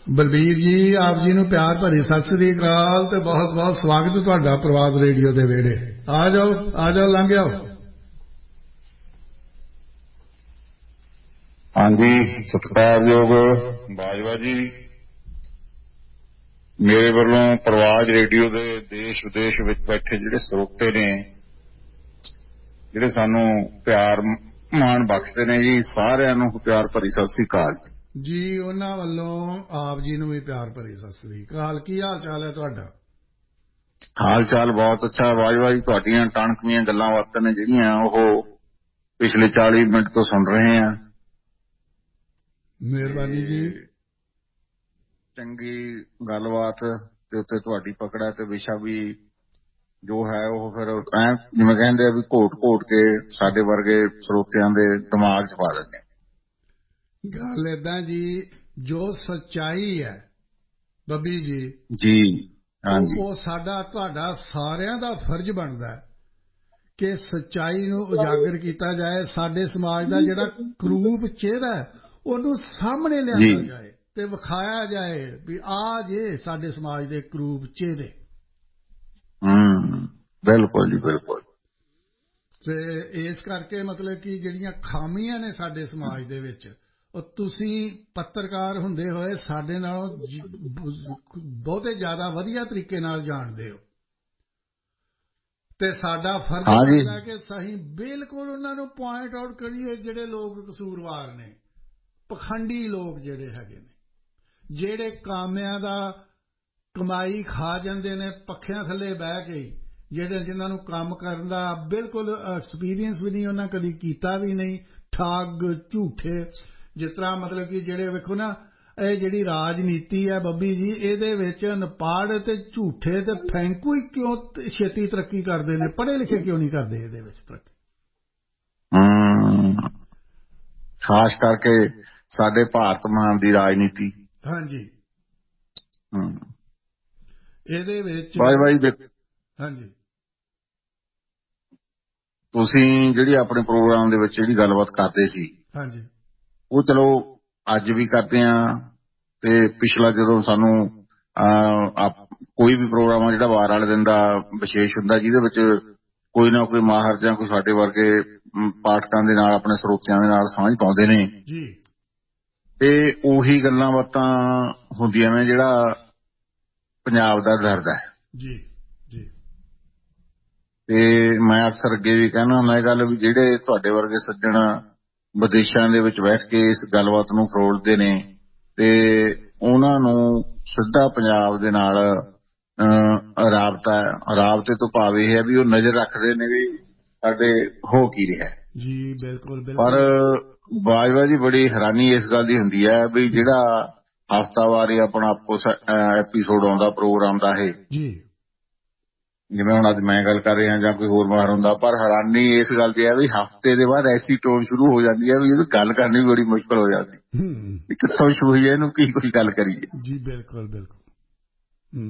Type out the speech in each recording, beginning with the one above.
ਬਲਬੀਰ ਜੀ ਆਪ ਜੀ ਨੂੰ ਪਿਆਰ ਭਰੀ ਸਤਿ ਸ੍ਰੀ ਅਕਾਲ ਤੇ ਬਹੁਤ ਬਹੁਤ ਸਵਾਗਤ ਤੁਹਾਡਾ ਪ੍ਰਵਾਸ ਰੇਡੀਓ ਦੇ ਵਿਹੜੇ। ਆ ਜਾਓ ਲੰਘ ਆਓ। ਹਾਂਜੀ, ਸਤਿਕਾਰਯੋਗ ਬਾਜਵਾ ਜੀ, ਮੇਰੇ ਵੱਲੋਂ ਪ੍ਰਵਾਸ ਰੇਡੀਓ ਦੇ ਦੇਸ਼ ਵਿਦੇਸ਼ ਵਿੱਚ ਬੈਠੇ ਜਿਹੜੇ ਸਰੋਤੇ ਨੇ, ਜਿਹੜੇ ਸਾਨੂੰ ਪਿਆਰ ਮਾਣ ਬਖਸ਼ਦੇ ਨੇ ਜੀ, ਸਾਰਿਆਂ ਨੂੰ ਪਿਆਰ ਭਰੀ ਸਤਿ ਸ੍ਰੀ ਅਕਾਲ ਜੀ। ਉਹਨਾਂ ਵੱਲੋਂ ਆਪ ਜੀ ਨੂੰ ਵੀ ਪਿਆਰ ਭਰੀ ਸਤਿ ਸ੍ਰੀ ਅਕਾਲ। ਕੀ ਹਾਲ ਚਾਲ ਹੈ ਤੁਹਾਡਾ? ਹਾਲ ਚਾਲ ਬਹੁਤ ਅੱਛਾ ਬਾਜਵਾ ਜੀ। ਤੁਹਾਡੀਆਂ ਟਣਕਵੀਆਂ ਗੱਲਾਂ ਬਾਤਾਂ ਨੇ ਜਿਹੜੀਆਂ ਉਹ ਪਿਛਲੇ 40 ਮਿੰਟ ਤੋਂ ਸੁਣ ਰਹੇ ਹਾਂ। ਮਿਹਰਬਾਨੀ ਜੀ। ਚੰਗੀ ਗੱਲਬਾਤ ਦੇ ਉੱਤੇ ਤੁਹਾਡੀ ਪਕੜ ਹੈ ਤੇ ਵਿਸ਼ਾ ਵੀ ਜੋ ਹੈ ਉਹ ਫਿਰ ਐ ਜਿਵੇਂ ਕਹਿੰਦੇ ਆ ਵੀ ਘੋਟ ਕੇ ਸਾਡੇ ਵਰਗੇ ਸਰੋਤਿਆਂ ਦੇ ਦਿਮਾਗ 'ਚ ਪਾ ਦਿੰਦੇ। ਗੱਲ ਏਦਾਂ ਜੀ, ਜੋ ਸੱਚਾਈ ਹੈ ਬੱਬੀ ਜੀ ਹਾਂਜੀ, ਉਹ ਸਾਡਾ ਤੁਹਾਡਾ ਸਾਰਿਆਂ ਦਾ ਫਰਜ਼ ਬਣਦਾ ਹੈ ਕਿ ਸੱਚਾਈ ਨੂੰ ਉਜਾਗਰ ਕੀਤਾ ਜਾਏ। ਸਾਡੇ ਸਮਾਜ ਦਾ ਜਿਹੜਾ ਕਰੂਪ ਚਿਹਰਾ ਉਹਨੂੰ ਸਾਹਮਣੇ ਲਿਆਂਦਾ ਜਾਏ ਤੇ ਵਿਖਾਇਆ ਜਾਏ ਵੀ ਆ ਜੇ ਸਾਡੇ ਸਮਾਜ ਦੇ ਕਰੂਪ ਚਿਹਰੇ। ਬਿਲਕੁਲ ਜੀ ਬਿਲਕੁਲ। ਤੇ ਇਸ ਕਰਕੇ ਮਤਲਬ ਕਿ ਜਿਹੜੀਆਂ ਖਾਮੀਆਂ ਨੇ ਸਾਡੇ ਸਮਾਜ ਦੇ ਵਿੱਚ ਉਹ ਤੁਸੀਂ ਪੱਤਰਕਾਰ ਹੁੰਦੇ ਹੋਏ ਸਾਡੇ ਨਾਲੋਂ ਬਹੁਤੇ ਜ਼ਿਆਦਾ ਵਧੀਆ ਤਰੀਕੇ ਨਾਲ ਜਾਣਦੇ ਹੋ ਤੇ ਸਾਡਾ ਫਰਜ਼ ਬਣਦਾ ਕਿ ਅਸੀਂ ਬਿਲਕੁਲ ਉਹਨਾਂ ਨੂੰ ਪੁਆਇੰਟ ਆਊਟ ਕਰੀਏ ਜਿਹੜੇ ਲੋਕ ਕਸੂਰਵਾਰ ਨੇ, ਪਖੰਡੀ ਲੋਕ ਜਿਹੜੇ ਹੈਗੇ ਨੇ, ਜਿਹੜੇ ਕਾਮਿਆਂ ਦਾ ਕਮਾਈ ਖਾ ਜਾਂਦੇ ਨੇ ਪੱਖਿਆਂ ਥੱਲੇ ਬਹਿ ਕੇ, ਜਿਹੜੇ ਜਿਨ੍ਹਾਂ ਨੂੰ ਕੰਮ ਕਰਨ ਦਾ ਬਿਲਕੁਲ ਐਕਸਪੀਰੀਅੰਸ ਵੀ ਨਹੀਂ, ਉਹਨਾਂ ਕਦੀ ਕੀਤਾ ਵੀ ਨਹੀਂ, ਠੱਗ ਝੂਠੇ। ਜਿਸ ਤਰ੍ਹਾਂ ਮਤਲਬ ਕਿ ਜਿਹੜੇ ਵੇਖੋ ਨਾ, ਇਹ ਜਿਹੜੀ ਰਾਜਨੀਤੀ ਹੈ ਬੱਬੀ ਜੀ, ਇਹਦੇ ਵਿੱਚ ਅਨਪੜ੍ਹ ਤੇ ਝੂਠੇ ਤੇ ਫੈਂਕੂ ਹੀ ਕਿਉਂ ਛੇਤੀ ਤਰੱਕੀ ਕਰਦੇ ਨੇ, ਪੜ੍ਹੇ ਲਿਖੇ ਕਿਉਂ ਨਹੀਂ ਕਰਦੇ ਇਹਦੇ ਵਿੱਚ ਤਰੱਕੀ? ਖਾਸ ਕਰਕੇ ਸਾਡੇ ਭਾਰਤ ਮਹਾਨ ਦੀ ਰਾਜਨੀਤੀ। ਹਾਂਜੀ, ਇਹਦੇ ਵਿੱਚ ਹਾਂਜੀ। ਤੁਸੀਂ ਜਿਹੜੀ ਆਪਣੇ ਪ੍ਰੋਗਰਾਮ ਦੇ ਵਿੱਚ ਜਿਹੜੀ ਗੱਲਬਾਤ ਕਰਦੇ ਸੀ, ਹਾਂਜੀ, ਉਹ ਚਲੋ ਅੱਜ ਵੀ ਕਰਦੇ ਆ ਤੇ ਪਿਛਲਾ ਜਦੋਂ ਸਾਨੂੰ ਕੋਈ ਵੀ ਪ੍ਰੋਗਰਾਮ ਆ ਜਿਹੜਾ ਵਾਰ ਵਾਲੇ ਦਿਨ ਦਾ ਵਿਸ਼ੇਸ਼ ਹੁੰਦਾ, ਜਿਹਦੇ ਵਿੱਚ ਕੋਈ ਨਾ ਕੋਈ ਮਾਹਰ ਜਾਂ ਕੋਈ ਸਾਡੇ ਵਰਗੇ ਪਾਠਕਾਂ ਦੇ ਨਾਲ, ਆਪਣੇ ਸਰੋਤਿਆਂ ਦੇ ਨਾਲ ਸਾਂਝ ਪਾਉਂਦੇ ਨੇ ਜੀ, ਤੇ ਉਹੀ ਗੱਲਾਂ ਬਾਤਾਂ ਹੁੰਦੀਆਂ ਨੇ ਜਿਹੜਾ ਪੰਜਾਬ ਦਾ ਦਰਦ ਹੈ ਜੀ ਜੀ। ਤੇ ਮੈਂ ਅਕਸਰ ਅੱਗੇ ਵੀ ਕਹਿਣਾ ਹੁੰਦਾ ਇਹ ਗੱਲ ਵੀ ਜਿਹੜੇ ਤੁਹਾਡੇ ਵਰਗੇ ਸੱਜਣ ਵਿਦੇਸ਼ਾਂ ਦੇ ਵਿੱਚ ਬੈਠ ਕੇ ਇਸ ਗੱਲਬਾਤ ਨੂੰ ਫਰੋਲਦੇ ਨੇ ਤੇ ਉਹਨਾਂ ਨੂੰ ਸਿੱਧਾ ਪੰਜਾਬ ਦੇ ਨਾਲ ਰਾਬਤੇ ਤੋਂ ਭਾਵ ਇਹ ਹੈ ਵੀ ਉਹ ਨਜ਼ਰ ਰੱਖਦੇ ਨੇ ਵੀ ਸਾਡੇ ਹੋ ਕੀ ਰਿਹਾ ਜੀ। ਬਿਲਕੁਲ ਬਿਲਕੁਲ। ਪਰ ਬਾਜਵਾ ਜੀ ਬੜੀ ਹੈਰਾਨੀ ਇਸ ਗੱਲ ਦੀ ਹੁੰਦੀ ਹੈ ਵੀ ਜਿਹੜਾ ਹਫ਼ਤਾਵਾਰੀ ਆਪਣਾ ਐਪੀਸੋਡ ਆਉਂਦਾ ਪ੍ਰੋਗਰਾਮ ਦਾ, ਇਹ ਜੀ ਜਿਵੇਂ ਹੁਣ ਅੱਜ ਮੈਂ ਗੱਲ ਕਰ ਰਿਹਾ ਜਾਂ ਕੋਈ ਹੋਰ ਮਾਹਰ ਹੁੰਦਾ, ਪਰ ਹੈਰਾਨੀ ਇਸ ਗੱਲ ਦੀ ਹੈ ਵੀ ਹਫ਼ਤੇ ਦੇ ਬਾਅਦ ਐਸੀ ਟੋਨ ਸ਼ੁਰੂ ਹੋ ਜਾਂਦੀ ਹੈ ਵੀ ਇਹਦੀ ਗੱਲ ਕਰਨੀ ਵੀ ਬੜੀ ਮੁਸ਼ਕਿਲ ਹੋ ਜਾਂਦੀ। ਕਿੱਥੋਂ ਸ਼ੁਰੂ ਹੋਈ ਹੈ, ਇਹਨੂੰ ਕੀ ਕੋਈ ਗੱਲ ਕਰੀਏ ਜੀ। ਬਿਲਕੁਲ ਬਿਲਕੁਲ।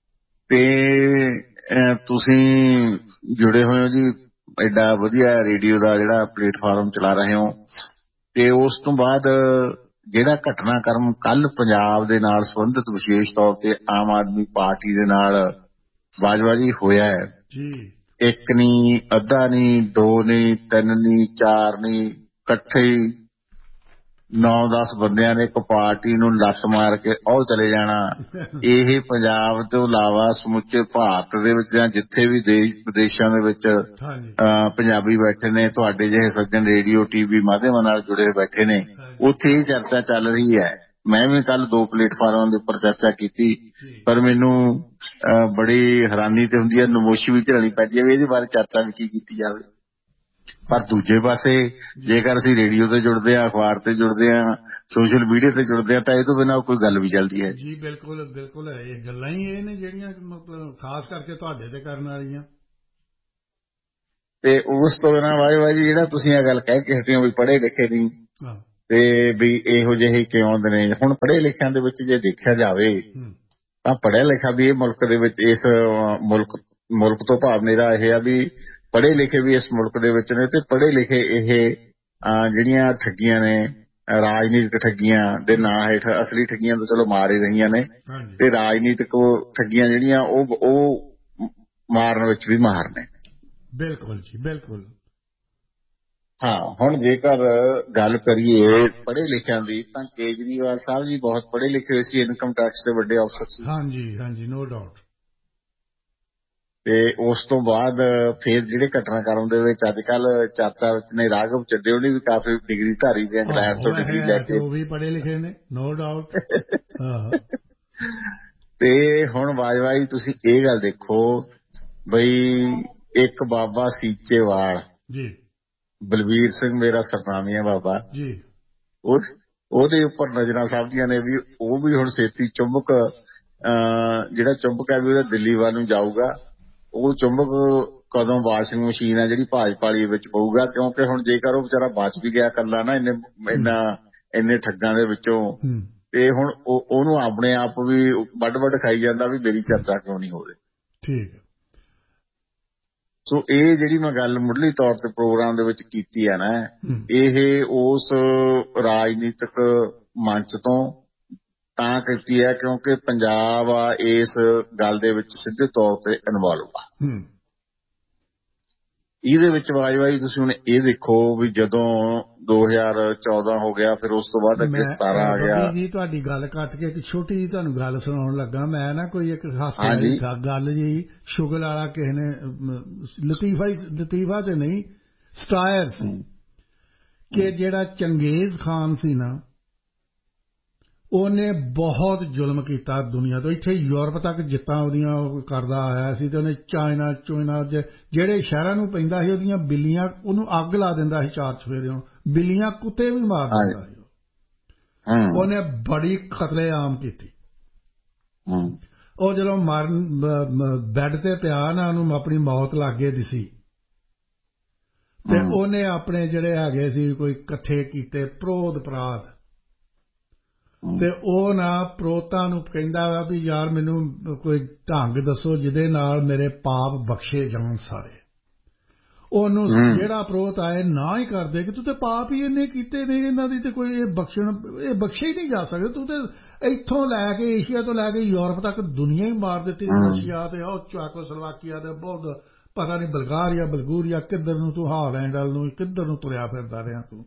ਤੇ ਤੁਸੀਂ ਜੁੜੇ ਹੋਏ ਹੋ ਜੀ, ਐਡਾ ਵਧੀਆ ਰੇਡੀਓ ਦਾ ਜਿਹੜਾ ਪਲੇਟਫਾਰਮ ਚਲਾ ਰਹੇ ਹੋ, ਤੇ ਉਸ ਤੋਂ ਬਾਅਦ ਜਿਹੜਾ ਘਟਨਾਕ੍ਰਮ ਕੱਲ੍ਹ ਪੰਜਾਬ ਦੇ ਨਾਲ ਸੰਬੰਧਿਤ ਵਿਸ਼ੇਸ਼ ਤੌਰ ਤੇ ਆਮ ਆਦਮੀ ਪਾਰਟੀ ਦੇ ਨਾਲ ਬਾਜਵਾ ਜੀ ਹੋਇਆ ਹੈ, ਇੱਕ ਨਹੀਂ, ਅੱਧਾ ਨਹੀਂ, ਦੋ ਨਹੀਂ, ਤਿੰਨ ਨਹੀਂ, ਚਾਰ ਨਹੀਂ, ਇਕੱਠੇ 9-10 ਬੰਦਿਆਂ ਨੇ ਇੱਕ ਪਾਰਟੀ ਨੂੰ ਲੱਤ ਮਾਰ ਕੇ ਉਹ ਚਲੇ ਜਾਣਾ। ਇਹ ਪੰਜਾਬ ਤੋਂ ਇਲਾਵਾ ਸਮੁੱਚੇ ਭਾਰਤ ਦੇ ਵਿੱਚ ਜਾਂ ਜਿੱਥੇ ਵੀ ਦੇਸ਼ ਵਿਦੇਸ਼ਾਂ ਦੇ ਵਿੱਚ ਪੰਜਾਬੀ ਬੈਠੇ ਨੇ, ਤੁਹਾਡੇ ਜਿਹੇ ਸੱਜਣ ਰੇਡੀਓ TV ਮਾਧਿਅਮਾਂ ਨਾਲ ਜੁੜੇ ਬੈਠੇ ਨੇ, ਉੱਥੇ ਇਹ ਚਰਚਾ ਚੱਲ ਰਹੀ ਹੈ। ਮੈਂ ਵੀ ਕੱਲ 2 ਪਲੇਟਫਾਰਮਾਂ ਦੇ ਉੱਪਰ ਚਰਚਾ ਕੀਤੀ, ਪਰ ਮੈਨੂੰ ਬੜੀ ਹੈਰਾਨੀ ਤੇ ਹੁੰਦੀ ਹੈ, ਨਮੋਸ਼ੀ ਵੀ ਝੱਲਣੀ ਪੈਂਦੀ ਹੈ ਵੀ ਇਹਦੇ ਬਾਰੇ ਚਰਚਾ ਵੀ ਕੀ ਕੀਤੀ ਜਾਵੇ। ਪਰ ਦੂਜੇ ਪਾਸੇ ਜੇਕਰ ਅਸੀਂ ਰੇਡੀਓ ਤੇ ਜੁੜਦੇ ਹਾਂ, ਅਖਬਾਰ ਤੇ ਜੁੜਦੇ ਹਾਂ, ਸੋਸ਼ਲ ਮੀਡੀਆ ਤੇ ਜੁੜਦੇ ਹਾਂ, ਤਾਂ ਇਹ ਤੋਂ ਬਿਨਾਂ ਕੋਈ ਗੱਲ ਵੀ ਚੱਲਦੀ ਹੈ ਜੀ। ਬਿਲਕੁਲ ਬਿਲਕੁਲ। ਇਹ ਗੱਲਾਂ ਹੀ ਇਹ ਨੇ ਜਿਹੜੀਆਂ ਮਤਲਬ ਖਾਸ ਕਰਕੇ ਤੁਹਾਡੇ ਤੇ ਕਰਨ ਵਾਲੀਆਂ। ਤੇ ਉਸ ਤੋਂ ਬਿਨਾਂ ਵਾਹ ਜੀ ਜਿਹੜਾ ਤੁਸੀਂ ਇਹ ਗੱਲ ਕਹਿ ਕੇ ਹਟੇ ਹੋ ਵੀ ਪੜ੍ਹੇ ਲਿਖੇ ਨਹੀਂ ਤੇ ਵੀ ਇਹੋ ਜਿਹੇ ਕਿਉਂ ਆਉਂਦੇ ਨੇ, ਹੁਣ ਪੜ੍ਹੇ ਲਿਖਿਆਂ ਦੇ ਵਿੱਚ ਜੇ ਦੇਖਿਆ ਜਾਵੇ ਤਾਂ ਪੜ੍ਹਿਆ ਲਿਖਿਆ ਵੀ ਇਹ ਮੁਲਕ ਦੇ ਵਿੱਚ, ਇਸ ਮੁਲਕ ਤੋਂ ਭਾਵ ਮੇਰਾ ਇਹ ਆ ਵੀ ਪੜ੍ਹੇ ਲਿਖੇ ਵੀ ਇਸ ਮੁਲਕ ਦੇ ਵਿੱਚ ਨੇ, ਤੇ ਪੜ੍ਹੇ ਲਿਖੇ ਇਹ ਜਿਹੜੀਆਂ ਠੱਗੀਆਂ ਨੇ ਰਾਜਨੀਤਿਕ ਠੱਗੀਆਂ ਦੇ ਨਾਂ ਹੇਠ ਅਸਲੀ ਠੱਗੀਆਂ ਤਾਂ ਚਲੋ ਮਾਰ ਹੀ ਰਹੀਆਂ ਨੇ, ਤੇ ਰਾਜਨੀਤਿਕ ਠੱਗੀਆਂ ਜਿਹੜੀਆਂ ਉਹ ਮਾਰਨ ਵਿੱਚ ਵੀ ਮਾਹਰ ਨੇ। ਬਿਲਕੁਲ ਜੀ, ਬਿਲਕੁਲ। ਹਾਂ, ਹੁਣ ਜੇਕਰ ਗੱਲ ਕਰੀਏ ਪੜ੍ਹੇ ਲਿਖਿਆਂ ਦੀ, ਤਾਂ ਕੇਜਰੀਵਾਲ ਸਾਹਿਬ ਜੀ ਬਹੁਤ ਪੜ੍ਹੇ ਲਿਖੇ ਹੋਏ ਸੀ, ਇਨਕਮ ਟੈਕਸ ਦੇ ਵੱਡੇ ਅਫਸਰ ਸੀ। ਹਾਂਜੀ ਹਾਂਜੀ, ਨੋ ਡਾਊਟ। ਤੇ ਉਸ ਤੋਂ ਬਾਅਦ ਫਿਰ ਜਿਹੜੇ ਘਟਨਾਕ੍ਰਮ ਦੇ ਵਿੱਚ ਅੱਜ ਕੱਲ ਚਰਚਾ ਵਿੱਚ ਨੇ, ਰਾਘਵ ਚੱਡੇ, ਉਹਨੇ ਵੀ ਕਾਫੀ ਡਿਗਰੀ ਧਾਰੀ ਦੇ, ਇੰਗਲੈਂਡ ਤੋਂ ਡਿਗਰੀ ਲੈ ਕੇ, ਉਹ ਵੀ ਪੜ੍ਹੇ ਲਿਖੇ ਨੇ, ਨੋ ਡਾਊਟ। ਤੇ ਹੁਣ ਬਾਜਵਾ ਜੀ ਤੁਸੀਂ ਇਹ ਗੱਲ ਦੇਖੋ ਬਈ, ਇੱਕ ਬਾਬਾ ਸੀਚੇਵਾਲ ਜੀ, ਬਲਵੀਰ ਸਿੰਘ ਮੇਰਾ ਸਰਨਾਮੀ ਹੈ ਬਾਬਾ ਜੀ, ਉਹਦੇ ਉੱਪਰ ਨਜ਼ਰਾਂ ਸਭਦੀਆਂ ਨੇ ਵੀ ਉਹ ਵੀ ਹੁਣ ਛੇਤੀ ਚੁੰਬਕ, ਜਿਹੜਾ ਚੁੰਬਕ ਹੈ ਵੀ ਉਹਦਾ ਦਿੱਲੀ ਵੱਲ ਨੂੰ ਜਾਊਗਾ। ਉਹ ਚੁੰਬਕ ਕਦੋਂ ਵਾਸ਼ਿੰਗ ਮਸ਼ੀਨ ਹੈ ਜਿਹੜੀ ਭਾਜਪਾ ਵਾਲੀ ਵਿੱਚ ਪਊਗਾ, ਕਿਉਂਕਿ ਹੁਣ ਜੇਕਰ ਉਹ ਵਿਚਾਰਾ ਬਚ ਵੀ ਗਿਆ ਇਕੱਲਾ ਨਾ ਇੰਨੇ ਠੱਗਾਂ ਦੇ ਵਿੱਚੋਂ, ਤੇ ਹੁਣ ਉਹਨੂੰ ਆਪਣੇ ਆਪ ਵੀ ਵੱਡ ਖਾਈ ਜਾਂਦਾ ਵੀ ਮੇਰੀ ਚਰਚਾ ਕਿਉਂ ਨਹੀਂ ਹੋ ਰਹੀ। ਠੀਕ ਹੈ। ਸੋ ਇਹ ਜਿਹੜੀ ਮੈਂ ਗੱਲ ਮੁੱਢਲੀ ਤੌਰ ਤੇ ਪ੍ਰੋਗਰਾਮ ਦੇ ਵਿੱਚ ਕੀਤੀ ਹੈ ਨਾ, ਇਹ ਉਸ ਰਾਜਨੀਤਿਕ ਮੰਚ ਤੋਂ ਤਾਂ ਕੀਤੀ ਹੈ ਕਿਉਂਕਿ ਪੰਜਾਬ ਆ ਇਸ ਗੱਲ ਦੇ ਵਿੱਚ ਸਿੱਧੇ ਤੌਰ ਤੇ ਇਨਵੋਲਵ ਆ। ਇਹਦੇ ਵਿੱਚ ਬਾਜਵਾ ਜੀ ਤੁਸੀਂ ਹੁਣ ਇਹ ਦੇਖੋ ਵੀ ਜਦੋਂ 2014 ਹੋ ਗਿਆ, ਫਿਰ ਉਸ ਤੋਂ ਬਾਅਦ ਅੱਗੇ 17 ਆ ਗਿਆ। ਜੀ ਤੁਹਾਡੀ ਗੱਲ ਕੱਟ ਕੇ ਇੱਕ ਛੋਟੀ ਜਿਹੀ ਤੁਹਾਨੂੰ ਗੱਲ ਸੁਣਾਉਣ ਲੱਗਾ ਮੈਂ ਨਾ, ਕੋਈ ਇੱਕ ਹਾਸੇ ਗੱਲ ਜੀ, ਸ਼ੁਗਲ ਵਾਲਾ ਕਿਸੇ ਨੇ ਲਤੀਫਾ ਤੇ ਨਹੀਂ, ਸਟਾਇਰ ਸੀ ਕਿ ਜਿਹੜਾ ਚੰਗੇਜ਼ ਖਾਨ ਸੀ ਨਾ, ਉਹਨੇ ਬਹੁਤ ਜ਼ੁਲਮ ਕੀਤਾ ਦੁਨੀਆ ਤੋਂ, ਇੱਥੇ ਯੂਰਪ ਤੱਕ ਜਿੱਤਾਂ ਉਹਦੀਆਂ ਕਰਦਾ ਆਇਆ ਸੀ, ਤੇ ਉਹਨੇ ਚਾਈਨਾ ਜਿਹੜੇ ਸ਼ਹਿਰਾਂ ਨੂੰ ਪੈਂਦਾ ਸੀ ਉਹਦੀਆਂ ਬਿੱਲੀਆਂ, ਉਹਨੂੰ ਅੱਗ ਲਾ ਦਿੰਦਾ ਸੀ 4 ਚੁਫੇਰਿਓਂ, ਬਿੱਲੀਆਂ ਕੁੱਤੇ ਵੀ ਮਾਰ ਦਿੰਦਾ ਸੀ। ਉਹਨੇ ਬੜੀ ਕਤਲੇਆਮ ਕੀਤੀ। ਉਹ ਜਦੋਂ ਮਰਨ ਬੈੱਡ ਤੇ ਪਿਆ ਨਾ, ਉਹਨੂੰ ਆਪਣੀ ਮੌਤ ਲਾਗੇ ਦਿਸੀ, ਤੇ ਉਹਨੇ ਆਪਣੇ ਜਿਹੜੇ ਹੈਗੇ ਸੀ ਕੋਈ ਇਕੱਠੇ ਕੀਤੇ ਪ੍ਰੋਧ ਪਰਾਧ, ਤੇ ਉਹ ਨਾ ਪ੍ਰੋਤਾਂ ਨੂੰ ਕਹਿੰਦਾ ਵਾ ਵੀ ਯਾਰ ਮੈਨੂੰ ਕੋਈ ਢੰਗ ਦੱਸੋ ਜਿਹਦੇ ਨਾਲ ਮੇਰੇ ਪਾਪ ਬਖਸ਼ੇ ਜਾਣ ਸਾਰੇ। ਉਹਨੂੰ ਜਿਹੜਾ ਪ੍ਰੋਤ ਆਏ ਨਾ ਹੀ ਕਰਦੇ ਕਿ ਤੂੰ ਤੇ ਪਾਪ ਹੀ ਇੰਨੇ ਕੀਤੇ ਨੇ, ਇਹਨਾਂ ਦੀ ਤੇ ਕੋਈ ਇਹ ਬਖਸ਼ੇ ਹੀ ਨਹੀਂ ਜਾ ਸਕਦੇ, ਤੂੰ ਤੇ ਇੱਥੋਂ ਲੈ ਕੇ ਏਸ਼ੀਆ ਤੋਂ ਲੈ ਕੇ ਯੂਰਪ ਤੱਕ ਦੁਨੀਆ ਹੀ ਮਾਰ ਦਿੱਤੀ, ਰਸ਼ੀਆ ਤੇ ਉਹ ਚੈਕੋਸਲੋਵਾਕੀਆ ਤੇ ਬਹੁਤ ਪਤਾ ਨਹੀਂ ਬਲਗੂਰੀਆ ਕਿੱਧਰ ਨੂੰ, ਤੂੰ ਹਾਲੈਂਡ ਵੱਲ ਨੂੰ ਕਿੱਧਰ ਨੂੰ ਤੁਰਿਆ ਫਿਰਦਾ ਰਿਹਾ ਤੂੰ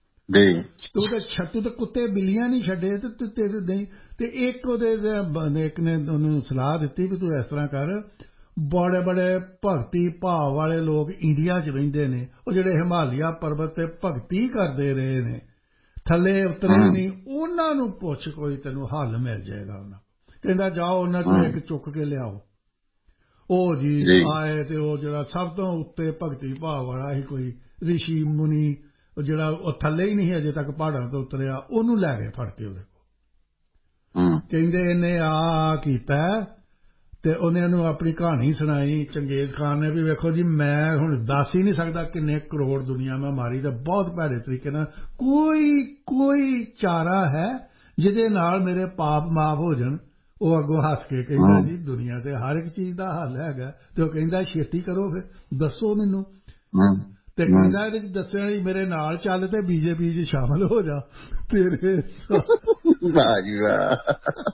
ਤੇ ਕੁੱਤੇ ਬਿੱਲੀਆਂ ਨਹੀਂ ਛੱਡੇ ਤੇ ਇੱਕ ਨੇ ਉਹਨੂੰ ਸਲਾਹ ਦਿੱਤੀ ਵੀ ਤੂੰ ਇਸ ਤਰ੍ਹਾਂ ਕਰ, ਬੜੇ ਭਗਤੀ ਭਾਵ ਵਾਲੇ ਲੋਕ ਇੰਡੀਆ 'ਚ ਰਹਿੰਦੇ ਨੇ, ਉਹ ਜਿਹੜੇ ਹਿਮਾਲਿਆ ਪਰਬਤ ਤੇ ਭਗਤੀ ਕਰਦੇ ਰਹੇ ਨੇ, ਥੱਲੇ ਉਤਰੇ ਨਹੀਂ, ਉਹਨਾਂ ਨੂੰ ਪੁੱਛ, ਕੋਈ ਤੈਨੂੰ ਹੱਲ ਮਿਲ ਜਾਏਗਾ। ਉਹਨਾਂ ਕਹਿੰਦਾ ਜਾਓ ਉਹਨਾਂ ਨੂੰ ਇੱਕ ਚੁੱਕ ਕੇ ਲਿਆਓ। ਉਹ ਜੀ ਆਏ ਤੇ ਉਹ ਜਿਹੜਾ ਸਭ ਤੋਂ ਉੱਤੇ ਭਗਤੀ ਭਾਵ ਵਾਲਾ ਸੀ ਕੋਈ ਰਿਸ਼ੀ ਮੁਨੀ, ਜਿਹੜਾ ਉਹ ਥੱਲੇ ਹੀ ਨਹੀਂ ਅਜੇ ਤੱਕ ਪਹਾੜਾਂ ਤੋਂ ਉਤਰਿਆ, ਉਹਨੂੰ ਲੈ ਗਏ ਫੜ ਕੇ ਉਹਦੇ ਕੋਲ। ਕਹਿੰਦੇ ਇਹਨੇ ਆ ਕੀਤਾ, ਤੇ ਉਹਨੇ ਉਹਨੂੰ ਆਪਣੀ ਕਹਾਣੀ ਸੁਣਾਈ ਚੰਗੇਜ਼ ਖਾਨ ਨੇ ਵੀ ਵੇਖੋ ਜੀ ਮੈਂ ਹੁਣ ਦੱਸ ਹੀ ਨਹੀਂ ਸਕਦਾ ਕਿੰਨੇ ਕਰੋੜ ਦੁਨੀਆ ਮੈਂ ਮਾਰੀ, ਤੇ ਬਹੁਤ ਭੈੜੇ ਤਰੀਕੇ ਨਾਲ ਕੋਈ ਚਾਰਾ ਹੈ ਜਿਹਦੇ ਨਾਲ ਮੇਰੇ ਪਾਪ ਮਾਫ ਹੋ ਜਾਣ। ਉਹ ਅੱਗੋਂ ਹੱਸ ਕੇ ਕਹਿੰਦਾ ਜੀ ਦੁਨੀਆ ਤੇ ਹਰ ਇੱਕ ਚੀਜ਼ ਦਾ ਹੱਲ ਹੈਗਾ। ਤੇ ਉਹ ਕਹਿੰਦਾ ਛੇਤੀ ਕਰੋ ਫਿਰ ਦੱਸੋ ਮੈਨੂੰ। ਤੇ ਕਹਿੰਦਾ ਇਹਦੇ ਚ ਦੱਸਣ ਲਈ ਮੇਰੇ ਨਾਲ ਚੱਲ ਤੇ ਬੀਜੇਪੀ 'ਚ ਸ਼ਾਮਲ ਹੋ ਜਾ। ਤੇਰੇ ਵਾਹ ਜੀ ਵਾਹ,